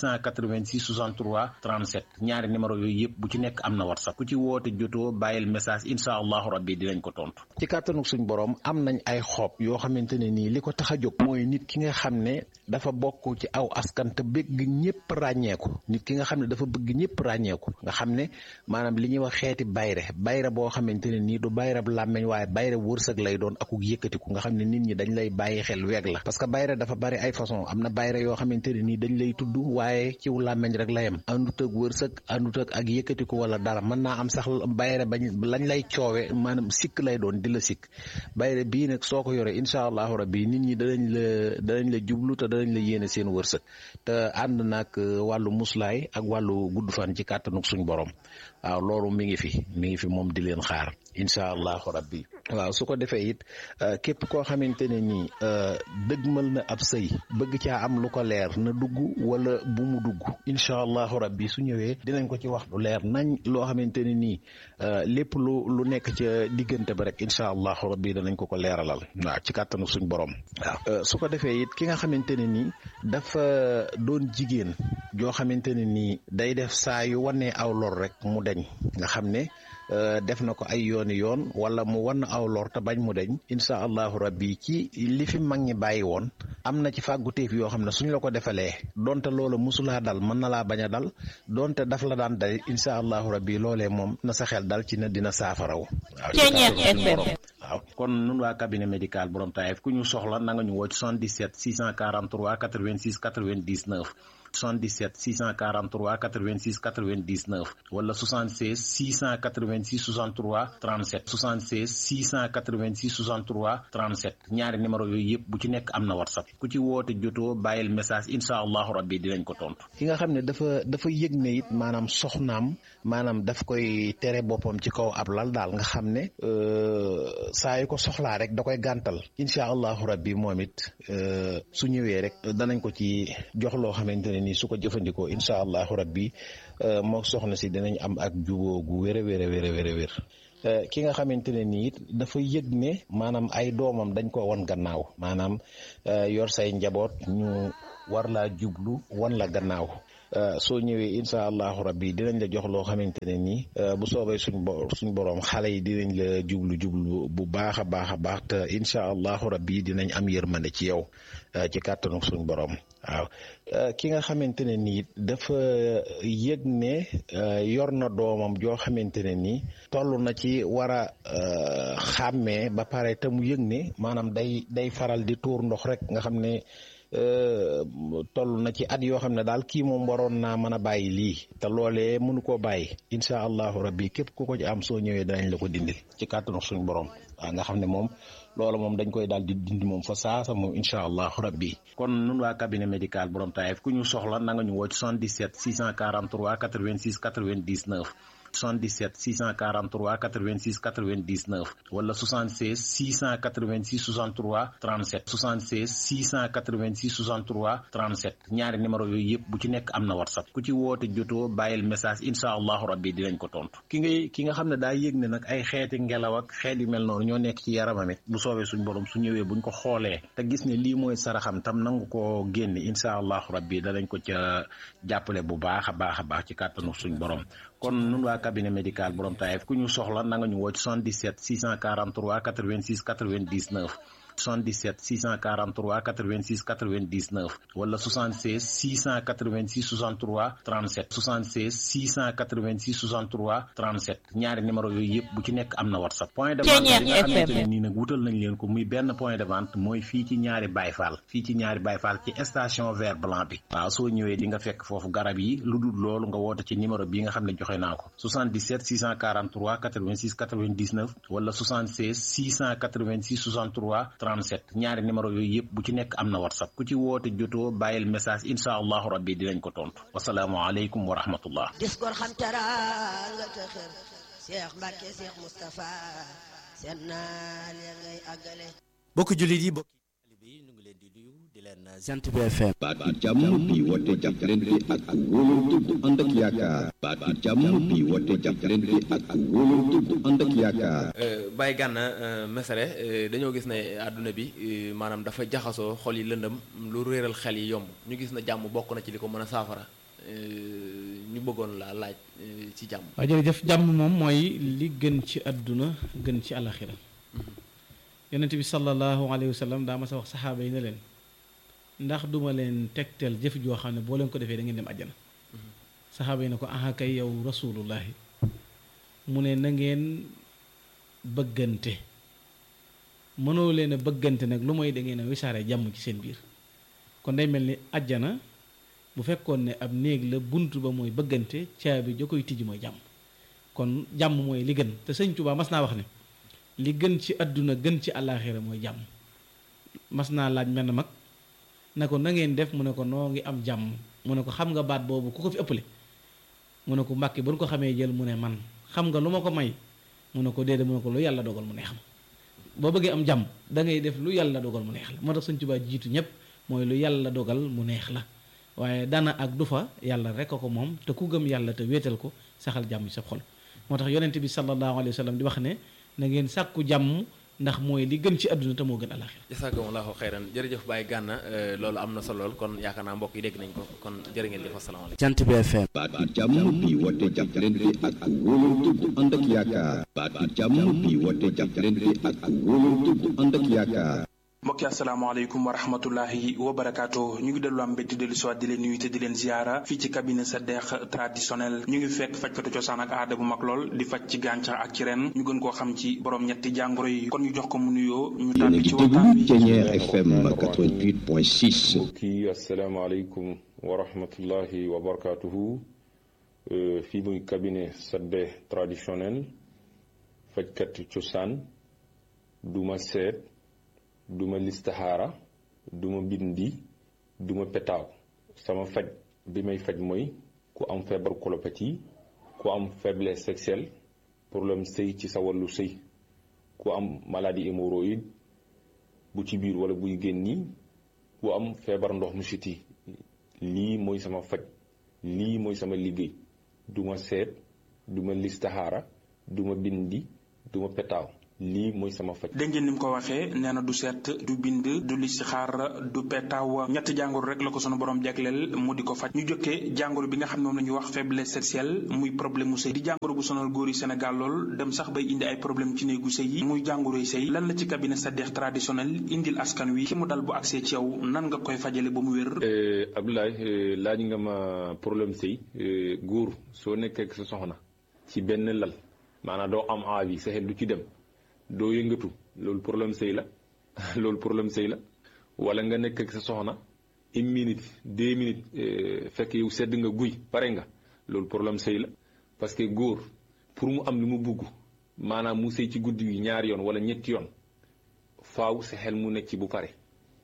686 63 37 ñaari numéro yooyu yëpp bu ci nekk am na WhatsApp ku ci woote jotoo bàyyil message incha allahu rabbi dinañ ko tontu. ci kàttanu suñ borom am nañ ay xob yoo xamante ne nii li ko tax a jóg mooy nit ki nga xam ne dafa bokk ci aw askan te bëgg ñëpp ràññeeku nit ki nga xam ne dafa bëgg ñëpp ràññeeku nga xam ne maanaam li ñuy wax xeeti bayre boo xamante ne nii du bayrab làmmiñ làmmeñ waaye bayre wërsëg lay doon akuk yëkkatiku nga xam ne nit ñi dañ lay bàyyi xel weeg la parce que bayre dafa bari ay façon am na bayre yoo xamante ne nii dañ lay tudd waaye ciw làmmeñ rek la yem àndut ak wërsëg àndut ak yëkkatiku wala dara mën naa am sax bayre bañ lañ lay coowe maanaam sikk lay doon di la sikk bayre bii nag soo ko yore incha allahu rabbi nit ñi danañ la jublu te danañ la yéene seen wërsëg te ànd nag wàllu muslaay ak wàllu gudd fan ci kàttanuk suñ borom waaw loolu mi ngi fi moom di leen xaar incha allahu rabbi waaw su ko defee it képp koo xamante ne nii dëgmal na ab sëy bëgg caa am lu ko leer na dugg wala bu mu dugg incha allahu rabbi su ñëwee dinañ ko ci wax lu leer nañ loo xamante ne nii lépp lu nekk ca diggante ba rek incha allahu rabbi danañ ko leeralal waaw ci kàttanu suñ borom waaw su ko defee it ki nga xamante ne nii dafa doon jigéen joo xamante ne nii day def saa yu wanee aw lor rek mu deñ nga xam ne def na ko ay yoon wala mu wan aw lor te bañ mu deñ incha allahu rabbi ci li fi mag ñi bàyyi woon am na ci fàgguteef yoo xam ne suñ la ko defalee donte loola musulaa dal mën na laa bañ a dal donte daf la daan dal incha allahu rabbi loolee moom na sa xel dal ci ne dina saafaraw waaw kon nun waa cabinet médical borom Taïf ku ñu soxla na nga ñu woo ci 77 643 86 99 77 643 86 99 wala 76 686 63 37 76 686 63 37 ñaari numéro yooyu yëpp bu ci nekk am na whatsapp ku ci woote jotoo bàyyil message incha allahu rabbi dinañ ko tontu. ki nga xam ne dafa yëg ne it maanaam soxnaam maanaam daf koy tere boppam ci kaw ab lal daal nga xam ne saa yu ko soxlaa rek da koy gàntal incha allahu rabbi moom it su ñëwee rek danañ ko ci jox loo xamante ne nii su ko jëfandikoo incha allahu rabbi moo soxna si dinañ am ak jubóo gu wér a wér ki nga xamante ne nii it dafa yëg ne maanaam ay doomam dañ ko wan gannaaw maanaam yor say njaboot ñu war laa jublu wan la gannaaw soo ñëwee incha allahu rabbi dinañ la jox loo xamante ne nii bu soobee suñ borom xale yi dinañ la jublu bu baax a baax te incha allahu rabbi dinañ am yërmande ci yow ci kàttanu suñ borom waaw ki nga xamante ne nii dafa yëg ne yor na doomam joo xamante ne nii toll na ci war a xàmmee ba pare te mu yëg ne maanaam day faral di tuur ndox rek nga xam ne toll na ci at yoo xam ne daal kii moom waroon naa mën a bàyyi lii te loolee mënu koo bàyyi incha allahu rabbi képp ku ko ci am soo ñëwee danañ la ko dindil ci kàttanu suñ borom waaw nga xam ne moom loolu moom dañ koy daal di dindi moom fa saasa moom incha allahu rabbi kon nun waa cabinet médical borom Taïf ku ñu soxla na nga ñu woo ci 77 643 86 99 77 643 86 99 wala 76 686 63 37 76 686 63 37 ñaari numéro yooyu yëpp bu ci nekk am na whatsapp ku ci woote jotoo bàyyil message incha allahu rabbi dinañ ko tontu ki nga xam ne daa yëg ne nag ay xeeti ngelaw ak xeet yu mel noonu ñoo nekk ci yaramam it bu soobee suñ borom su ñëwee buñ ko xoolee te gis ne lii mooy saraxam tam nangu ko génne incha allahu rabbi danañ ko ca jàppale bu baax a baax ci kàttanu suñ borom kon nun waa cabinet médical borom Taïf ku ñu soxla na nga ñu woo ci 77 643 86 99 77 643 86 99 wala 76 686 63 37 76 686 63 37 ñaari numéro yooyu yëpp bu ci nekk am na whatsapp point de vente bi nga xamante ne nii nag wutal nañ leen ko muy benn point de vente mooy fii ci ñaari Bayfal ci station vert blanc bi waaw soo ñëwee di nga fekk foofu garab yi lu dul loolu nga woote ci numéro bi nga xam ne joxe naa ko 77 643 86 99 wala 76 686 63 37 ñaari numéro yooyu yëpp bu ci nekk am na whatsapp ku ci woote jotoo bàyyil message incha allahu rabbi dinañ ko tontu wasalaamu aleykum wa rahmatullah dis gor xam teraanga te xër Cheikh Mbacke Cheikh Moustapha seen naal ya ngay àggale bokk jullit yi bokk taalibe yi ñu ngi leen di nuyu di leen Jant bi FM baatu jàmm bi woote jàppalante ak wóolante bu ànd ak yaakaar baatu jàmm bi woote jàppalante ak wóolante bu ànd ak yaakaar Baye Gana Messere dañoo gis ne àdduna bi maanaam dafa jaxasoo xol yi lëndëm lu réeral xel yi yomb ñu gis na jàmm bokk na ci li ko mën a saafara ñu bëggoon laa laaj ci jàmm. waaw jërëjëf jàmm moom mooy li gën ci àdduna gën ci àlaxira yonent bi sallallahu alayhi wa sallam daa ma sa wax saxaaba yi ne leen ndax duma leen tegtal jëf joo xam ne boo leen ko defee da ngeen dem àjjana saxaaba yi ne ko aha kay yow rasulullahi mu ne na ngeen bëggante mënoo leen a bëggante nag lu mooy da ngeen a wisaare jàmm ci seen biir kon day mel ni àjjana bu fekkoon ne ab néeg la bunt ba mooy bëggante caabi ja koy tijji mooy jàmm kon jàmm mooy li gën te sëñ Tuubaa mas naa wax ne li gën ci àdduna gën ci àllaaxira mooy jàmm mas naa laaj mel na mag na ko na ngeen def mu ne ko noo ngi am jàmm mu ne ko xam nga baat boobu ku ko fi ëppale mu ne ko Mbàkke bu ñu ko xamee jël mu ne man xam nga lu ma ko may mu ne ko déedéet mu ne ko lu yàlla dogal mu neex ma boo bëggee am jàmm da ngay def lu yàlla dogal mu neex la moo tax sëñ Tuubaa jiitu ñëpp mooy lu yàlla dogal mu neex la waaye dana ak du fa yàlla rek a ko moom te ku gëm yàlla te wéetal ko saxal jàmm ci sa xol moo tax yonent bi sallallahu alayhi wa sallam di wax ne na ngeen sàkku jàmm ndax mooy li gën ci àdduna te moo gën alaxira jazakumullahu xayran jërëjëf Baye Gana loolu am na solo lool kon yaakaar naa mbokk yi dégg nañ ko kon jërë ngeen jëf asalaamaaleykum. Jant bi FM. baatu jàmm bi woote jàppalante ak wóolante bu ànd ak yaakaar. baatu jàmm bi woote jàppalante ak wóolante bu ànd ak yaakaar. mbokki asalaamaaleykum wa rahmatullahi wa barakaatu ñu ngi dellu am mbégte dellu soit di leen nuyu te di leen ziara fii ci cabinet Sadekh traditionnel ñu ngi fekk fajkatu cosaan ak aada bu mag lool di faj ci gàncax ak ci ren ñu gën koo xam ci borom ñetti jàngoro yi kon ñu jox ko mu nuyoo ñu tàbbi ci waxtaan bi. Thiéniere FM 88.6. mbokki asalaamaaleykum wa rahmatullahi wa barakaatuhu fii muy cabinet Sadekh traditionnel fajkatu cosaan duma seet duma listaxaara duma bindi duma petaaw sama faj bi may faj mooy ku am feebar colopathie ku am faiblesse sexuelle problème sëy ci sa wàllu sëy ku am maladie hémorroïde bu ci biir wala buy génni ku am feebar ndox mu siti lii mooy sama faj lii mooy sama liggéey duma seet duma listaxaara duma bindi duma petaaw lii mooy sama faj. dégg ngeen ni mu ko waxee nee na du seet du bind du listixaar du petaaw ñetti jàngoro rek la ko sunu borom jagleel mu di ko faj ñu jokkee jàngoro bi nga xam ne moom la ñuy wax faiblesse sexuelle muy problème mu sëy di jàngoro bu sonal góor yi Sénégal lool dem sax bay indi ay problème ci néegu sëy yi muy jàngoro yi sëy lan la ci cabinet Sadekh traditionnel indil askan wi ki mu dal bu accès ci yow nan nga koy fajale ba mu wér. Abdoulaye laaj nga ma problème sëy góor soo nekkee ak sa soxna ci benn lal maanaam doo am envie sa xel du ci dem. doo yëngatu loolu problème sëy la loolu problème sëy la wala nga nekk ak sa soxna 1 minute 2 minutes fekk yow sedd nga guy pare nga loolu problème sëy la parce que góor pour mu am lu mu bugg maanaam mu sëy ci guddi gi 2 yoon wala 3 yoon faaw sa xel mu nekk ci bu pare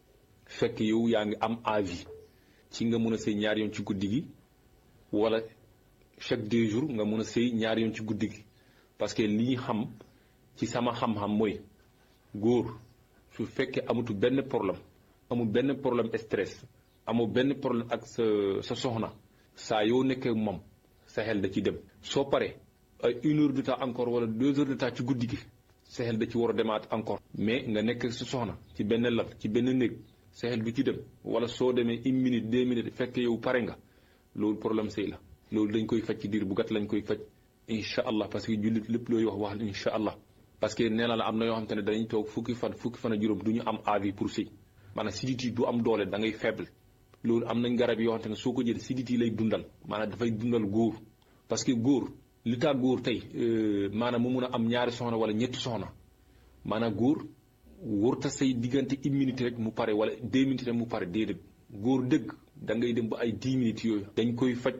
fekk yow yaa ngi am envie ci nga mun a sëy 2 yoon ci guddi gi wala chaque 2 jours nga mun a sëy 2 yoon ci guddi gi parce que li xam ci sama xam-xam mooy góor su fekkee amatu benn problème amul benn problème stress amul benn problème ak sa soxna saa yoo nekkee moom sa xel da ci dem soo paree ay 1 heure de temps encore wala 2 heures de temps ci guddi gi sa xel da ci war a demaat encore mais nga nekk sa soxna ci benn lal ci benn néeg sa xel du ci dem wala soo demee 1 minute 2 minutes fekk yow pare nga loolu problème sëy la loolu dañ koy faj ci diir bu gàtt lañ koy faj incha allah parce que jullit lépp looy wax incha allah. parce que nee na la am na yoo xam te ne dañuy toog fukki fan ak juróom du ñu am envie pour sëy maanaam sidit yi du am doole da ngay faible loolu am nañ garab yoo xam te ne soo ko jël sidit yi lay dundal maanaam dafay dundal góor parce que góor li tax góor tey maanaam mu mun a am 2 soxna wala 3 soxna maanaam góor wërta sëy diggante 1 minute rek mu pare wala 2 minutes rek mu pare déedéet góor dëgg da ngay dem ba ay 10 minutes yooyu dañ koy faj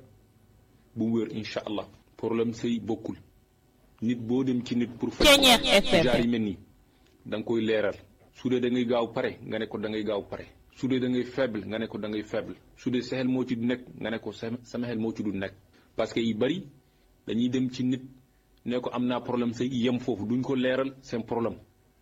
bu mu wér incha allah problème sëy bokkul nit boo dem ci nit pour faj jaar yi mel nii da nga koy leeral su dee da ngay gaaw pare nga ne ko da ngay gaaw pare su dee da ngay faible nga ne ko da ngay faible su dee sa xel moo ci du nekk nga ne ko sama xel moo ci du nekk parce que yi bari dañuy dem ci nit ne ko am naa problème sa yem foofu duñ ko leeral seen problème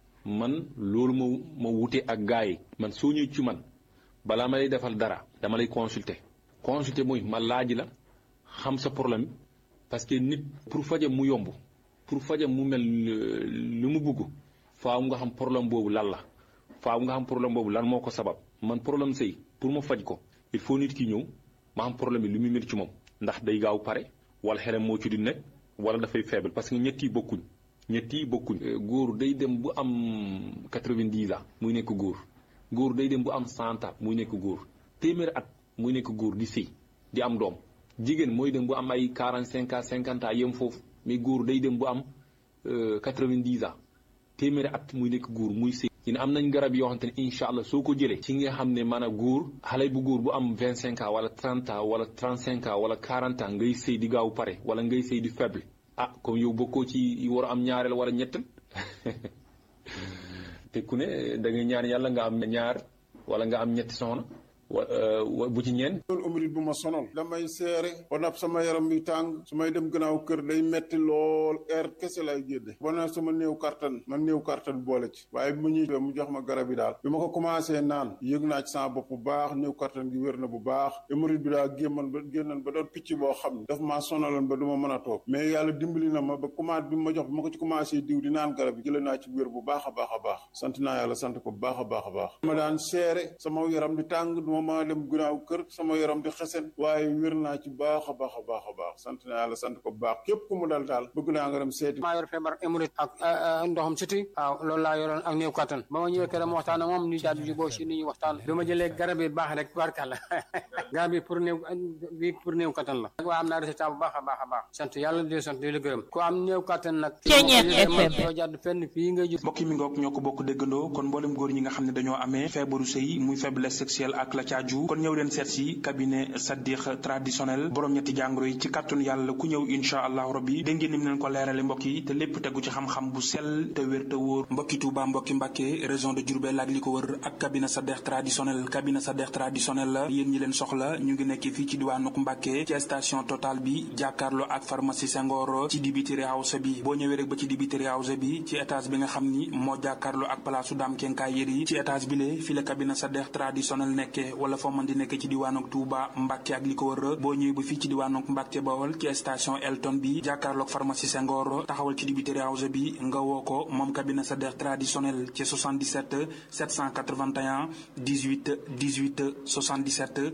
man loolu ma wute ak gars yi man soo ñëw ci man balaa ma lay defal dara dama lay consulter mooy ma laaj la xam sa problème parce que nit pour fajam mu yomb pour fajam mu mel lu mu bugg faaw nga xam problème boobu lan la faaw nga xam problème boobu lan moo ko sabab man problème sëy pour ma faj ko il faut nit ki ñëw ma xam problème bi lu muy mel ci moom ndax day gaaw pare wala xelam moo ci di nekk wala dafay faible parce que ñett yi bokkuñ góor day dem bu am 90 ans muy nekk góor day dem bu am 100 ans muy nekk góor téeméer at muy nekk góor di sëy di am doom jigéen mooy dem bu am ay 45 ans 50 ans yem foofu mais góor day dem bu am 90 ans téeméeri at muy nekk góor muy sëy ci ne am nañ garab yoo xamante ne incha allah soo ko jëlee ci nga xam ne maanaam góor xale bu góor bu am 25 ans wala 30 ans wala 35 ans wala 40 ans ngay sëy di gaaw pare wala ngay sëy di faible comme yow bokkoo ci war a am ñaareel wala ñettal te ku ne da ngay ñaan yàlla nga am ñaar wala nga am ñetti soxna bu ci ñeen loolu umrit bu ma sonal damay seere ba nab sama yaram bi tàng su may dem gannaaw kër day metti lool air kese lay génne ba na sama néew kattan man néew kattan boole ci waaye bi mu ñuy mu jox ma garab yi daal bi ma ko commencé naan yëg naa ci sama bopp bu baax néew kattan gi wér na bu baax umrit bi daal génnan ba doon picc boo xam ne daf maa sonaloon ba du ma mën a toog mais yàlla dimbali na ma ba commencé bi ma jox bi ma ko ci commencé diw di naan garab yi jëlee naa ci wér bu baax a baax a baax sant naa yàlla sant ko bu baax a baax a baax ma daan seere sama yaram di tàng ma dem gannaaw kër sama yaram di xesen waaye wér naa ci baax a baax a baax a baax sant naa yàlla sant ko bu baax képp ku mu dal daal bëgg naa nga dem seeti. maa yor feebar hémorroïde ak ndoxam siti waaw loolu laa yoroon ak néew kattan ba ma ñëwee këram waxtaan ak moom ñu daal di jubóo si ni ñuy waxtaan bi ma jëlee garab yi baax rek barkalla garab yi pour néew kattan la waaye am naa résultat bu baax a baax a baax sant yàlla di sant di la gërëm ku am néew kattan nag doo jàdd fenn fii ngay jub mbokk mi ngoog ñoo ko bokk déggandoo kon mboolem góor ñi nga xam ne dañoo amee feebaru sëy muy faiblesse sexuelle ak la caaju kon ñëw leen seet si cabinet Sadikh traditionnel borom ñetti jàngoro yi ci kàttun yàlla ku ñëw incha allahu rabbi dégg ngeen ni mu leen ko leerale mbokk yi te lépp tegu ci xam-xam bu sell te wér te wóor mbokki Touba mbokki Mbàkke région de Diourbel ak li ko wër ak cabinet Sadikh traditionnel la yéen ñi leen soxla ñu ngi nekk fii ci diwaanu Mbàkke ci station Total bi jàkkaarloo ak pharmacie Senghor ci dibiteri house bi boo ñëwee rek ba ci dibiteri house bi ci étage bi nga xam ni moo jàkkaarloo ak palaasu Dame Kenkaay Yeri ci étage bi le fi la cabinet Sadikh traditionnel nekke wala foo mën di nekk ci diwaanu Touba Mbàkke ak li ko wër boo ñëwee ba fii ci diwaanu Mbàkke Bawol ci station Elton bi jàkkaarloo ak pharmacie Senghor taxawal ci dibiteri house bi nga woo ko moom cabinet Sadikh traditionnel ci 77 781 18 18 77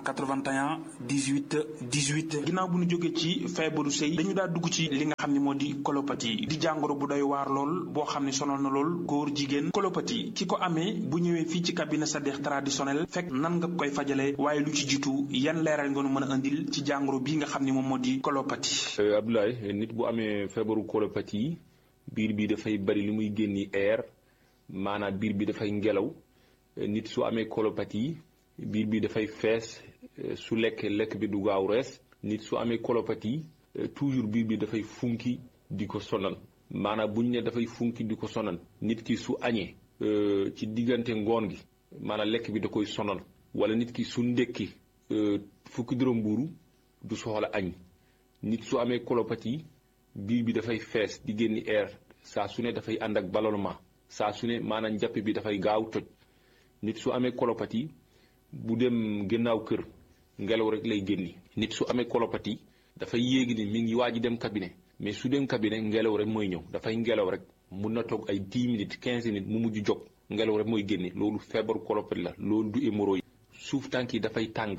781 18 18 ginnaaw bu ñu jógee ci feebaru sëy dañu daa dugg ci li nga xam ne moo di colopathie di jàngoro bu doy waar lool boo xam ne sonal na lool góor jigéen colopathie ki ko amee bu ñëwee fii ci cabinet Sadikh traditionnel fekk nan nga koy fajale waaye lu ci jiitu yan leeral nga nu mën a indil ci jàngoro bii nga xam ne moom moo di colopathie. Abdoulaye nit bu amee feebaru colopathie biir bi dafay bari li muy génni air maanaam biir bi dafay ngelaw nit su amee colopathie biir bi dafay fees su lekk bi du gaaw rees nit su amee colopathie toujours biir bi dafay funki di ko sonal maanaam buñ ne dafay funki di ko sonal nit ki su añee ci diggante ngoon gi maanaam lekk bi da koy sonal wala nit ki su ndekki fukki dërëm mbuuru du soxla añ nit su amee colopathie biir bi dafay fees di génni air saa su ne dafay ànd ak ballonnement saa su ne maanaam njàpp bi dafay gaaw toj nit su amee colopathie bu dem gannaaw kër ngelaw rek lay génni nit su amee colopathie dafay yéegi ni mi ngi waaj dem cabinet mais su dem cabinet ngelaw rek mooy ñëw dafay ngelaw rek mun na toog ay 10 minutes 15 minutes mu mujj jóg ngelaw rek mooy génne loolu feebaru colopathie la loolu du hémorroïde suuf tànk yi dafay tàng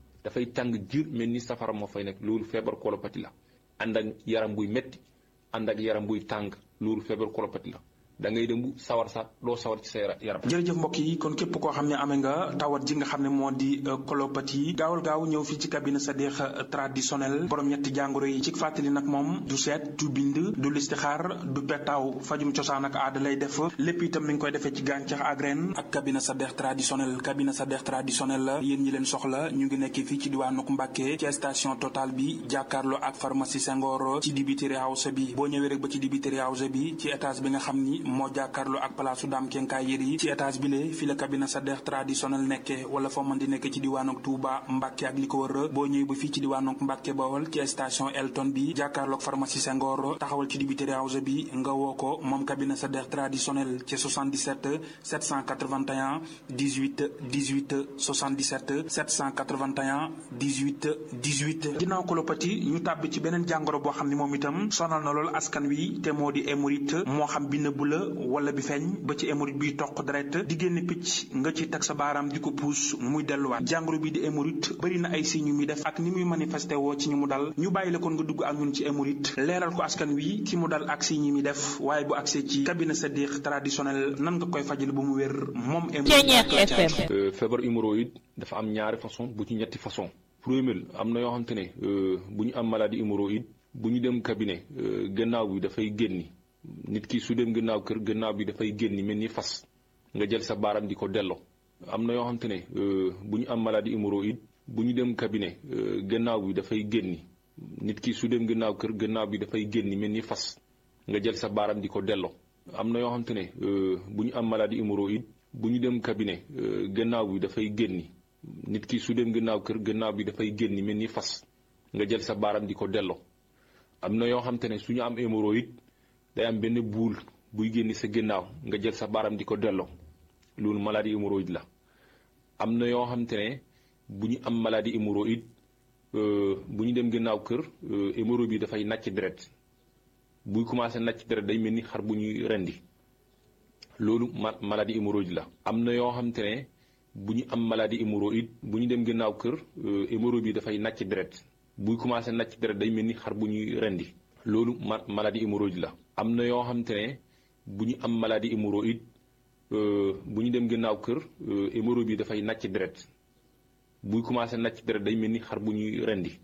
jër mel ni safara moo fay nekk loolu feebaru colopathie la ànd ak yaram buy metti ànd ak yaram buy tàng loolu feebaru colopathie la da ngay dem bu sawar sax doo sawar ci sa yaram. jërëjëf mbokk yi kon képp koo xam ne amee nga tawat ji nga xam ne moo di colopathie gaawal gaaw ñëw fii ci cabinet Sadikh traditionnel borom ñetti jàngoro yi ci fàttali nag moom du seet du bind du listixaar du petaaw fajum cosaan ak aada lay def lépp itam mi ngi koy defee ci gàncax ak ren ak cabinet Sadikh traditionnel la yéen ñi leen soxla ñu ngi nekk fii ci diwaanu Mbàkke ci station Total bi jàkkaarloo ak pharmacie Senghor ci dibiteri house bi boo ñëwee rek ba ci dibiteri house bi ci étage bi nga xam ni moo jàkkaarloo ak palaasu Dame Kenkaay Yeri ci étage bi le fi la cabinet Sadikh traditionnel nekke wala foo mën di nekk ci diwaanu Touba Mbàkke ak li ko wër boo ñëwee ba fii ci diwaanu Mbàkke Bawol ci station Elton bi jàkkaarloo ak pharmacie Senghor taxawal ci dibiteri house bi nga woo ko moom cabinet Sadikh traditionnel ci 77 781 18 18 77 781 18 18 ginnaaw colopathie ñu tàbbi ci beneen jàngoro boo xam ne moom itam sonal na lool askan wi te moo di hémorroïde moo xam bi nëbb la wala bi feeñ ba ci hémorroïde biy toq deret di génne picc nga ci teg sa baaraam di ko puus muy delluwaat jàngoro bi di hémorroïde bëri na ay signes yu muy def ak ni muy manifesté woo ci ñu mu dal ñu bàyyi la kon nga dugg ak ñun ci hémorroïde leeral ko askan wi ki mu dal ak signes yi muy def waaye bu agsee ci cabinet Sadikh traditionnel nan nga koy fajal ba mu wér moom hémorroïde. feebar hémorroïde dafa am ñaari façon bu ci ñetti façon premier am na yoo xamante ne bu ñu am maladie hémorroïde bu ñu dem cabinet gannaaw bi dafay génni nit ki su dem gannaaw kër gannaaw bi dafay génn mel ni fas nga jël sa baaram di ko delloo. am na yoo xamante ne bu ñu am maladie hémorroïde bu ñu dem cabinet gannaaw bi dafay génn nit ki su dem gannaaw kër gannaaw bi dafay génn mel ni fas nga jël sa baaram di ko delloo. am na yoo xamante ne bu ñu am maladie hémorroïde bu ñu dem cabinet gannaaw bi dafay génn nit ki su dem gannaaw kër gannaaw bi dafay génn mel ni fas nga jël sa baaram di ko delloo. am na yoo xamante ne su ñu am hémorroïde day am benn buul buy génn sa gannaaw nga jël sa baaram di ko delloo loolu maladie hémorroïde la. am na yoo xamante ne bu ñu am maladie hémorroïde bu ñu dem gannaaw kër hémorroïde bi dafay nàcc deret buy commencé nàcc deret day mel ni xar bu ñuy rendi loolu maladie hémorroïde la. am na yoo xamante ne bu ñu am maladie hémorroïde bu ñu dem gannaaw kër hémorroïde bi dafay nàcc deret buy commencé nàcc deret day mel ni xar bu ñuy rendi loolu maladie hémorroïde la. am na yoo xamante ne bu ñu am maladie hémorroïde bu ñu dem gannaaw kër hémorroïde bi dafay nàcc deret buy commencé nàcc deret day mel ni xar bu ñuy rendi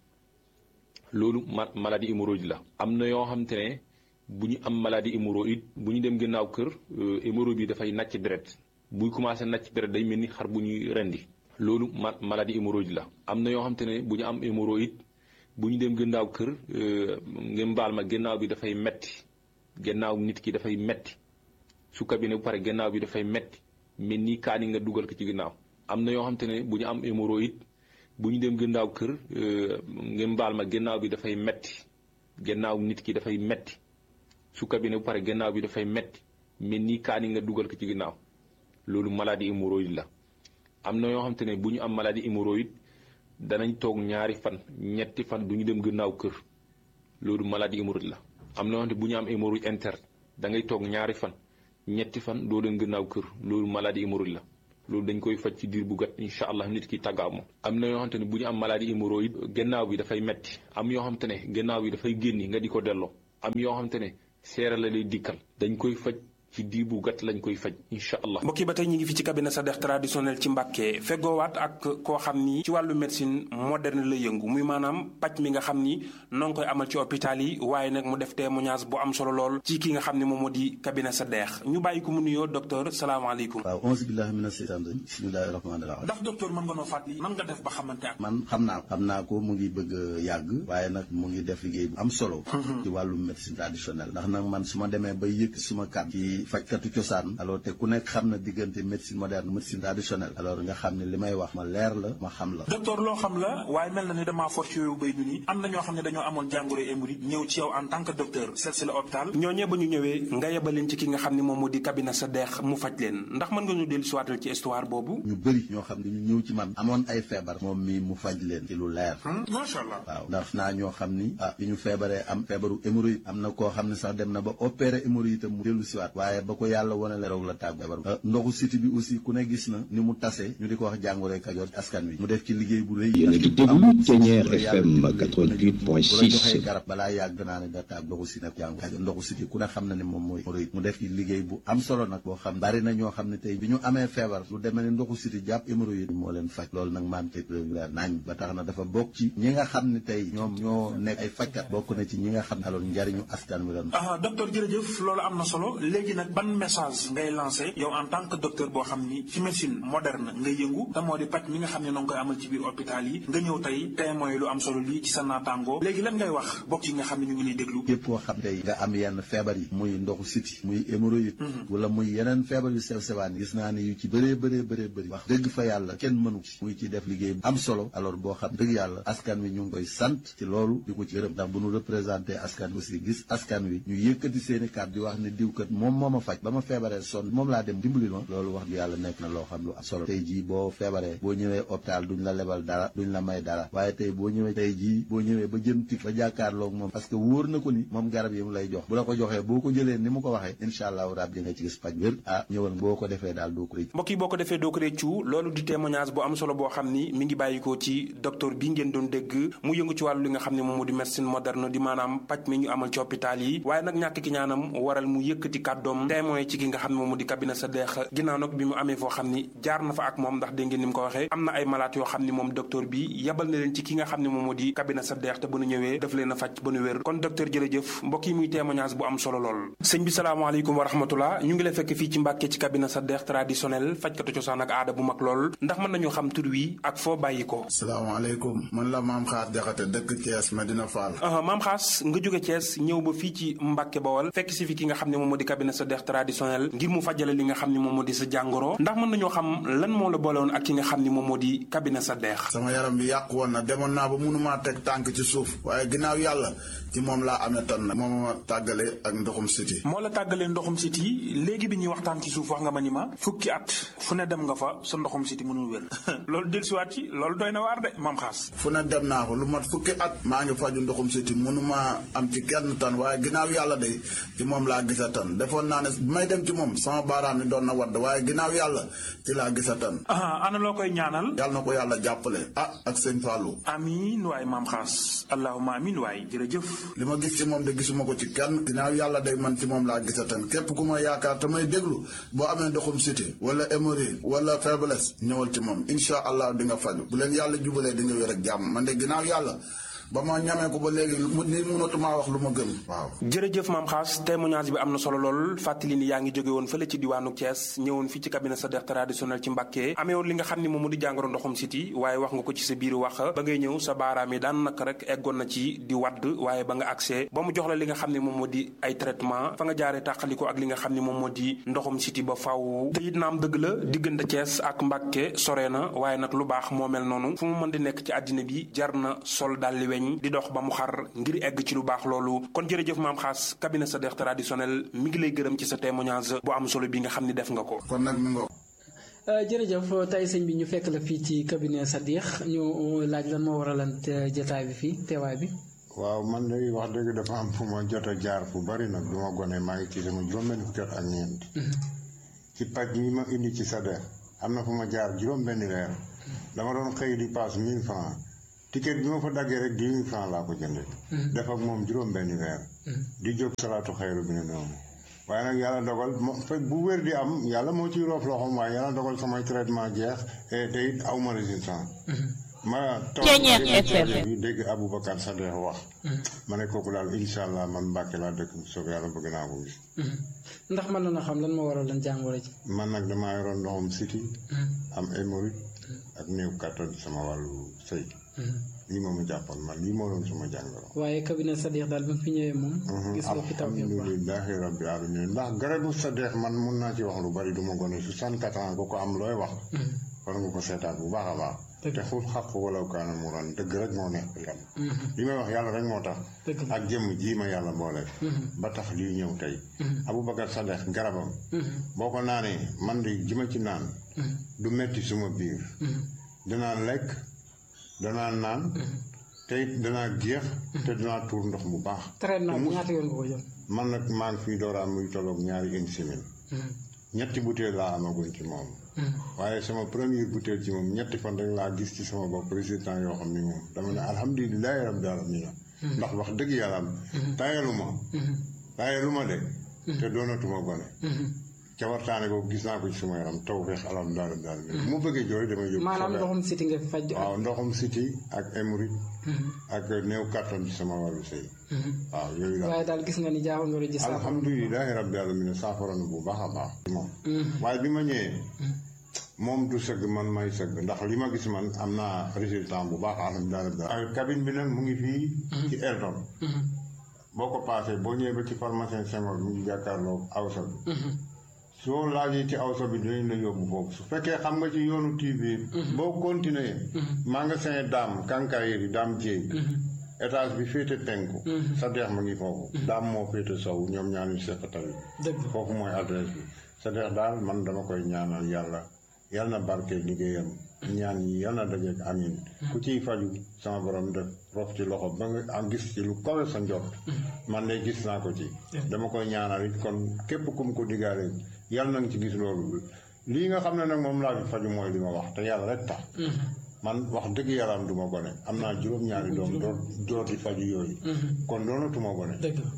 loolu maladie hémorroïde la. am na yoo xamante ne bu ñu am maladie hémorroïde bu ñu dem gannaaw kër hémorroïde bi dafay nàcc deret buy commencé nàcc deret day mel ni xar bu ñuy rendi loolu maladie hémorroïde la. am na yoo xamante ne bu ñu am hémorroïde bu ñu dem gannaaw kër ngeen baal ma gannaaw bi dafay metti gannaaw nit ki dafay metti su cabinet bu pare gannaaw bi dafay metti mel ni kaani nga dugal ko ci gannaaw. am na yoo xamante ne bu ñu am hémorroïde bu ñu dem gannaaw kër ngeen baal ma gannaaw bi dafay metti gannaaw nit ki dafay metti su cabinet bu pare gannaaw bi dafay metti mel ni kaani nga dugal ko ci gannaaw loolu maladie hémorroïde la. am na yoo xamante ne bu ñu am maladie hémorroïde danañ toog ñaari fan ñetti fan du ñu dem gannaaw kër loolu maladie hémorroïde la. am na yoo xamante bu ñu am hémorroïde interne da ngay toog ñaari fan ñetti fan doo dem gannaaw kër loolu maladie hémorroïde la. loolu dañ koy faj ci diir bu gàtt incha allah nit ki tàggaaw moom. am na yoo xamante ne bu ñu am maladie hémorroïde gannaaw bi dafay metti am yoo xamante ne gannaaw bi dafay génni nga di ko delloo am yoo xamante ne seera la lay dikkal dañ koy faj ci diir bu gàtt lañ koy faj incha allah. mbokk yi ba tey ñu ngi fi ci cabinet Sadekh traditionnel ci Mbàkke feggoowaat ak koo xam ni ci wàllu médecine moderne la yëngu muy maanaam paj mi nga xam ni noo ngi koy amal ci hôpital yi waaye nag mu def témoignage bu am solo lool ci ki nga xam ne moom moo di cabinet Sadekh ñu bàyyi ko mu nuyoo docteur salaamaaleykum. waaw onze billahi mina seytaan rajim bismillahi rahmaani rahim. ndax docteur mën nga noo fàttali nan nga def ba xamante ak. man xam naa ko mu ngi bëgg a yàgg waaye nag mu ngi def liggéey bu am solo. ci wàllu médecine traditionnelle ndax nag man su ma demee ba yëkk suma kàddu ci fajkatu cosaan alors te ku nekk xam na diggante médecine moderne médecine traditionnelle alors nga xam ne li may wax ma leer la ma xam la. docteur loo xam la waaye mel na ni damaa fort ci yooyu béy ñu ni am na ñoo xam ne dañoo amoon jàngoro hémorroïde ñëw ci yow en tant que docteur seet si la hôpital. ñooñee ba ñu ñëwee nga yebaleen ci ki nga xam ne moom moo di cabinet Sadekh mu faj leen ndax mën nga ñu dellu siwaatal ci histoire boobu. ñu bëri ñoo xam ne ñu ñëw ci man amoon ay feebar moom mi mu faj leen ci lu leer. macha allah waaw ndax naa ñoo xam ni bi ñu feebaree am feebaru hémorroïde am na koo xam ne sax dem na ba opéré hémorroïde mu dellu siwaat waaye ba ko yàlla wane leroog la tàggu ndoxu siti bi aussi ku ne gis na ni mu tase ñu di ko wax jàngoroy Kajoor askan wi mu def ci liggéey bu rëy. yéen a ngi déglu Thiéniere FM 88.6. bu la joxee garab balaa yàgg naa ne da tàgg ndoxu siti nag jàngoro Kajoor ndoxu siti ku ne xam na ne moom mooy hémorroïde mu def ci liggéey bu am solo nag boo xam bari na ñoo xam ne tey bi ñu amee feebar lu demee ne ndoxu siti jàpp hémorroïde moo leen faj loolu nag maam te nañ ba tax na dafa bokk ci ñi nga xam ne tey ñoom ñoo nekk ay fajkat bokk na ci ñi nga xam ne alors njariñu askan wi la. docteur jërëjëf loolu am na solo léegi nag ban message ngay lancé yow en tant que docteur boo xam ni ci médecine moderne nga yëngu te moo di paj mi nga xam ne noo ngi koy amal ci biir hôpital yi nga ñëw tey témoin lu am solo lii ci sa naataango léegi lan ngay wax bokk yi nga xam ne ñu ngi lay déglu. képp koo xam tey nga am yenn feebar yi muy ndoxu siti muy hémorroïde wala muy yeneen feebar yu sew sewaan gis naa ne yu ci bëree bëri wax dëgg fa yàlla kenn mënu ci muy ci def liggéey bu am solo alors boo xam dëgg yàlla askan wi ñu ngi koy sant ci loolu di ko ci gërëm ndax bu ñu représenté askan aussi gis askan wi ñu yëkkati seeni kàddu di wax ne diwkat moom moo ma faj ba ma feebaree sonn moom laa dem dimbali ma loolu wax yàlla nekk na loo xam lu am solo tey jii boo feebaree boo ñëwee hôpital duñ la lebal dara duñ la may dara waaye tey boo ñëwee tey jii boo ñëwee ba jëm tik ba jàkkaarloog moom parce que wóor na ko ni moom garab yi mu lay jox bu la ko joxee boo ko jëlee ni mu ko waxee incha allahu rabbi nga ci gis paj wér ñëwal boo ko defee daal doo ko réccu mbokk yi boo ko defee doo ko réccu loolu di témoignage bu am solo boo xam ni mi ngi bàyyikoo ci docteur bi ngeen doon dégg mu yëngu ci wàllu li nga xam ne moom moo di médecine moderne di maanaam paj mi ñu amal ci hôpital yi waaye nag ñàkk ki ñaanam waral mu yëkkati kàddoom itam témoin ci ki nga xam ne moom moo di cabinet Sadekh ginnaaw nag bi mu amee foo xam ni jaar na fa ak moom ndax dégg ngeen ni mu ko waxee am na ay malade yoo xam ni moom docteur bi yabal na leen ci ki nga xam ne moom moo di cabinet Sadekh te bu nu ñëwee daf leen a faj ba nu wér kon docteur jërëjëf mbokk yi muy témoignage bu am solo lool sëñ bi salaamaaleykum wa rahmatullah ñu ngi lay fekk fii ci Mbàkke ci cabinet Sadekh traditionnel fajkatu cosaan ak aada bu mag lool ndax mën nañu xam tur wi ak foo bàyyi ko. salaamaaleykum man la Maam Xaas Jaxate dëkk Thiès Medina Fall. Maam Xaas nga jóge Thiès ñëw ba fii ci Mbàkke Bawol fekk si fi ki nga xam ne moom moo di cabinet Sadekh traditionnel ngir mu fajale li nga xam ne moom moo di sa jàngoro ndax mën nañoo xam lan moo la boole woon ak ki nga xam ne moom moo di cabinet Sadekh. sama yaram bi yàqu woon na demoon naa ba mënumaa teg tànk ci suuf waaye ginnaaw yàlla ci moom laa amee tan nag moom ma tàggale ak ndoxum siti. moo la tàggalee ndoxum siti léegi bi ñuy waxtaan ci suuf wax nga ma ni ma fukki at fu ne dem nga fa sa ndoxum siti mënul wér loolu dellusiwaat ci loolu doy na waar de Maam Xaas. fu ne dem naa ko lu mat fukki at maa ngi faju ndoxum siti mënuma am ci kenn tan waaye ginnaaw yàlla de ci moom laa gisa tan defoon naa ne bi may dem ci moom sama baaraam ni doon na wadd waaye ginnaaw yàlla ci laa gisa tan. ana loo koy ñaanal. yàlla na ko yàlla jàppale ak sëñ Fallou. amiin waay Maam Xaas allahumma amiin waay jërëjëf. li ma gis ci moom de gisuma ko ci kenn ginnaaw yàlla day man ci moom laa gisa tan képp ku ma yaakaar te may déglu boo amee ndoxum siti wala hémorroïde wala faiblesse ñëwal ci moom incha allah di nga faju bu leen yàlla jubalee di nga wér ak jàmm man de ginnaaw yàlla ba ma ñamee ko ba léegi ni mënatumaa wax lu ma gën waaw. jërëjëf Maam Xaas témoignage bi am na solo lool fàttali ni yaa ngi jóge woon fële ci diwaanu Thiès ñëwoon fii ci cabinet Sadekh traditionnel ci Mbàkke amee woon li nga xam ni moom mu di jàngoro ndoxum siti waaye wax nga ko ci sa biir wax ba ngay ñëw sa baaraam yi daan naka rek eggoon na ci di wadd waaye ba nga accès ba mu jox la li nga xam ne moom moo di ay traitement fa nga jaaree tàqaliko ak li nga xam ne moom moo di ndoxum siti ba faaw te it naam dëgg la diggante Thiès ak Mbàkke sore na waaye nag lu baax moo mel noonu fu mu mën di nekk ci àddina bi jar na sol dalli di dox ba mu xar ngir egg ci lu baax loolu kon jërëjëf Maam Xaas cabinet Sadekh traditionnel mi ngi lay gërëm ci sa témoignage bu am solo bi nga xam ni def nga ko. kon nag mi nga jërëjëf tey sëñ bi ñu fekk la fii ci cabinet Sadekh ñu laaj lan moo waralan jotaay bi fii teewaay bi. waaw man de wax dëgg dafa am fu ma jot a jaar fu bari nag du ma gone maa ngi ci sama juróom-benn fukki at ak ñeent. ci paj yi ma indi ci Sadekh am na fu ma jaar juróom-benn weer dama doon xëy di paas 1000 francs ticket bi ma fa daggee rek 10 000 francs laa ko jëndee. def ak moom juróom-benn weer. di jóg salaatu xayru bi ne noonu. waaye nag yàlla dogal bu wér di am yàlla moo ciy roof loxoom waaye yàlla dogal samay traitement jeex te it aw ma résistance. ma toog bi dégg Aboubacar Sadekh wax. ma ne kooku daal incha allah man Mbàkke laa dëkk soob yàlla bëgg naa ko gis. ndax mën na xam lan moo waral lan jàngoro ji. man nag damaa yoroon ndoxum siti am hémorroïde ak néew kattan sama wàllu sëy. lii moom mu jàppoon man lii moo doon suma jàngoro. waaye cabinet Sadekh daal ba fi ñëwee moom. gis nga fi taw alhamdulilahi rabbi alamin ndax garabu Sadekh man mun naa ci wax lu bari du ma gone 64 ans ko am looy wax. war nga ko seetaat bu baax a baax. te xul xaq wala kaana mu ran dëgg rek moo nekk yàlla. li may wax yàlla rek moo tax. ak jëmm ji ma yàlla boole. ba tax lii ñëw tey. Aboubacar Sadekh garabam. boo ko naanee man de ji ma ci naan. du metti suma biir. danaa lekk. danaa naan te it danaa géex te danaa tuur ndox bu baax. traitement bi ñaata yoon nga ko jël. man nag maa ngi fii dooraan muy tolloog ñaari une semaine. ñetti butéel laa amaguñ ci moom. waaye sama première butéel ci moom ñetti fan rek laa gis ci sama bopp résultat yoo xam ni moom dama ne alhamdulilahi rabbil alamin ndax wax dëgg yàlla am. tayalu ma de. te doonatuma gone. ca waxtaane ko gis naa ko ci suma yaram taw feex alhamdulilah daal mu bëggee jooy damay yóbbu. maanaam ndoxum siti nga faj. waaw ndoxum siti ak hémorroïde. ak néew kàttan ci sama wàllu sëy. waaw yooyu daal waaye daal gis nga ni jaaxal nga la gis. alhamdulilahi rabbi alamin saafara na bu baax a baax. moom waaye bi ma ñëwee. moom du sëgg man may sëgg ndax li ma gis man am naa résultat bu baax alhamdulilah. cabine bi nag mu ngi fii. ci Erdon. boo ko paasee boo ñëwee ba ci pharmacien Senghor mu ngi jàkkaarloo awsa bi. soo laajee ci awsa bi dinañ la yóbbu foofu su fekkee xam nga ci yoonu TV. boo continuer magasin daam Kankayeri daam Jéy. étage bi féete penku. Sadekh ma ngi foofu. daam moo féete sow ñoom ñaar ñu seq tamit. foofu mooy adresse bi. Sadekh daal man dama koy ñaanal yàlla na barke liggéeyam. ñaan yi yal na dajeeg amin ku ciy faju sama borom def rof ci loxo ba nga am gis ci lu kawe sa njort. man de gis naa ko ci. dama koy ñaanal it kon képp kum ko diggaale yàlla na nga ci gis loolu lii nga xam ne nag moom laa fi faju mooy li ma wax te yàlla rek tax. man wax dëgg yàlla am du ma gone am naa juróom-ñaari doom door di faju yooyu. kon doonatuma gone.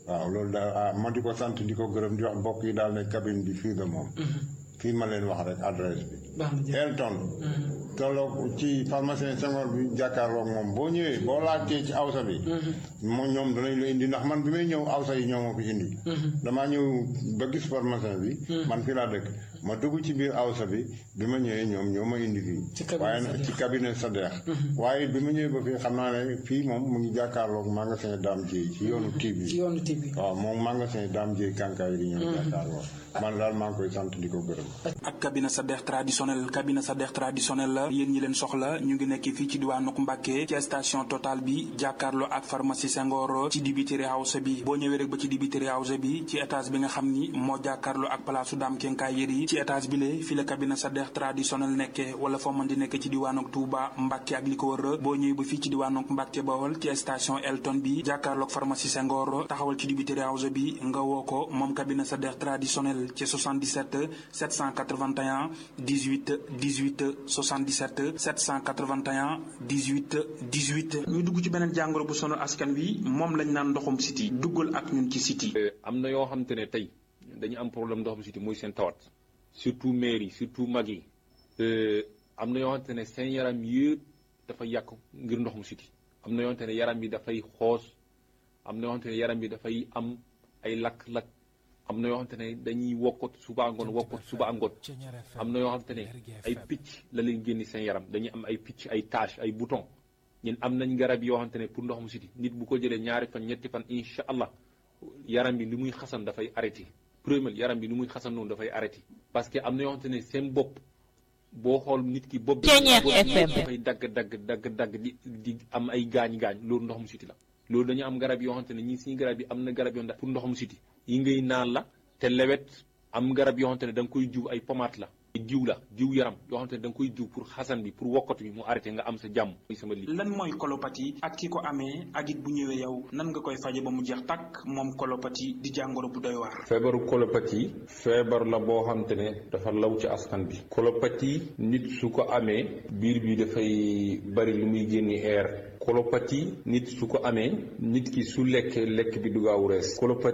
waaw loolu daal ma di ko sant di ko gërëm di wax mbokk yi daal ne cabine bi fii de moom fii ma leen wax rek adresse bi Elton tolloog ci pharmacien Senghor bi jàkkaarloog moom boo ñëwee boo laajtee ci awsa bi moom ñoom danañ la indi ndax man bi may ñëw awsa yi ñoo ma fi indi damaa ñëw ba gis pharmacien bi man fii laa dëkk ma dugg ci biir awsa bi ma ñëwee ñoom ñoo ma indi fii waaye nag ci cabinet Sadex waaye bi ma ñëwee ba fii xam naa ne fii moom mu ngi jàkkaarloog magasin Dame Dieye ci yoonu TV waaw moom magasin Dame Dieye kànkaay di ñëw jàkkaarloog man daal maa ngi koy sant di ko gërëm. ak cabinet Sadex traditionnel la yéen ñi leen soxla ñu ngi nekk fii ci diwaanu Mbàkke ci station Total bi jàkkaarloo ak pharmacie Senghor ci dibiteri house bi boo ñëwee rek ba ci dibiteri house bi ci étage bi nga xam ni moo jàkkaarloo ak palaasu Dame Kenkaay Yeri ci étage bi le fi la cabinet Sadex traditionnel nekke wala foo mën di nekk ci diwaanu Touba Mbàkke ak li ko wër boo ñëwee ba fii ci diwaanu Mbàkke Bawol ci station Elton bi jàkkaarloo ak pharmacie Senghor taxawal ci dibiteri house bi nga woo ko moom cabinet Sadex traditionnel ci 77 781 18 18 77 781 18 18. ñu dugg ci beneen jàngoro bu sonal askan wi moom lañ naan ndoxum siti duggal ak ñun ci siti. am na yoo xamante ne tey dañu am problème ndoxum siti muy seen tawat surtout mère yi surtout mag yi am na yoo xamante ne seen yaram yëpp dafa yàqu ngir ndoxum siti am na yoo xamante ne yaram bi dafay xoos am na yoo xamante ne yaram bi dafay am ay lakk-lakk. am na yoo xamante ne dañuy wokkot suba ngoon am na yoo xamante ne ay picc la leen génni seen yaram dañuy am ay picc ay tache ay bouton ñun am nañ garab yoo xamante ne pour ndoxum siti nit bu ko jëlee 2 fan 3 fan incha allah yaram bi li muy xasan dafay arrêté premier yaram bi li muy xasan noonu dafay arrêté parce que am na yoo xamante ne seen bopp boo xool nit ki bopp bi dafay dagg di am ay gaañ-gaañ loolu ndoxum siti la loolu dañu am garab yoo xamante ne ñii suñu garab yi am na garab yoo pour ndoxum siti yi ngay naan la te lewet am garab yoo xamante ne da nga koy jiw ay pommade la jiw yaram yoo xamante ne da nga koy jiw pour xasan bi pour wokkatu bi mu arrêté nga am sa jàmm muy sama lii. lan mooy colopathie ak ki ko amee ak it bu ñëwee yow nan nga koy faje ba mu jeex tàkk moom colopathie di jàngoro bu doy waar. feebaru colopathie feebar la boo xamante ne dafa law ci askan bi. colopathie nit su ko amee biir bi dafay bari lu muy génni air. colopathie nit su ko amee nit ki su lekkee lekk bi du gaaw rees. colopathie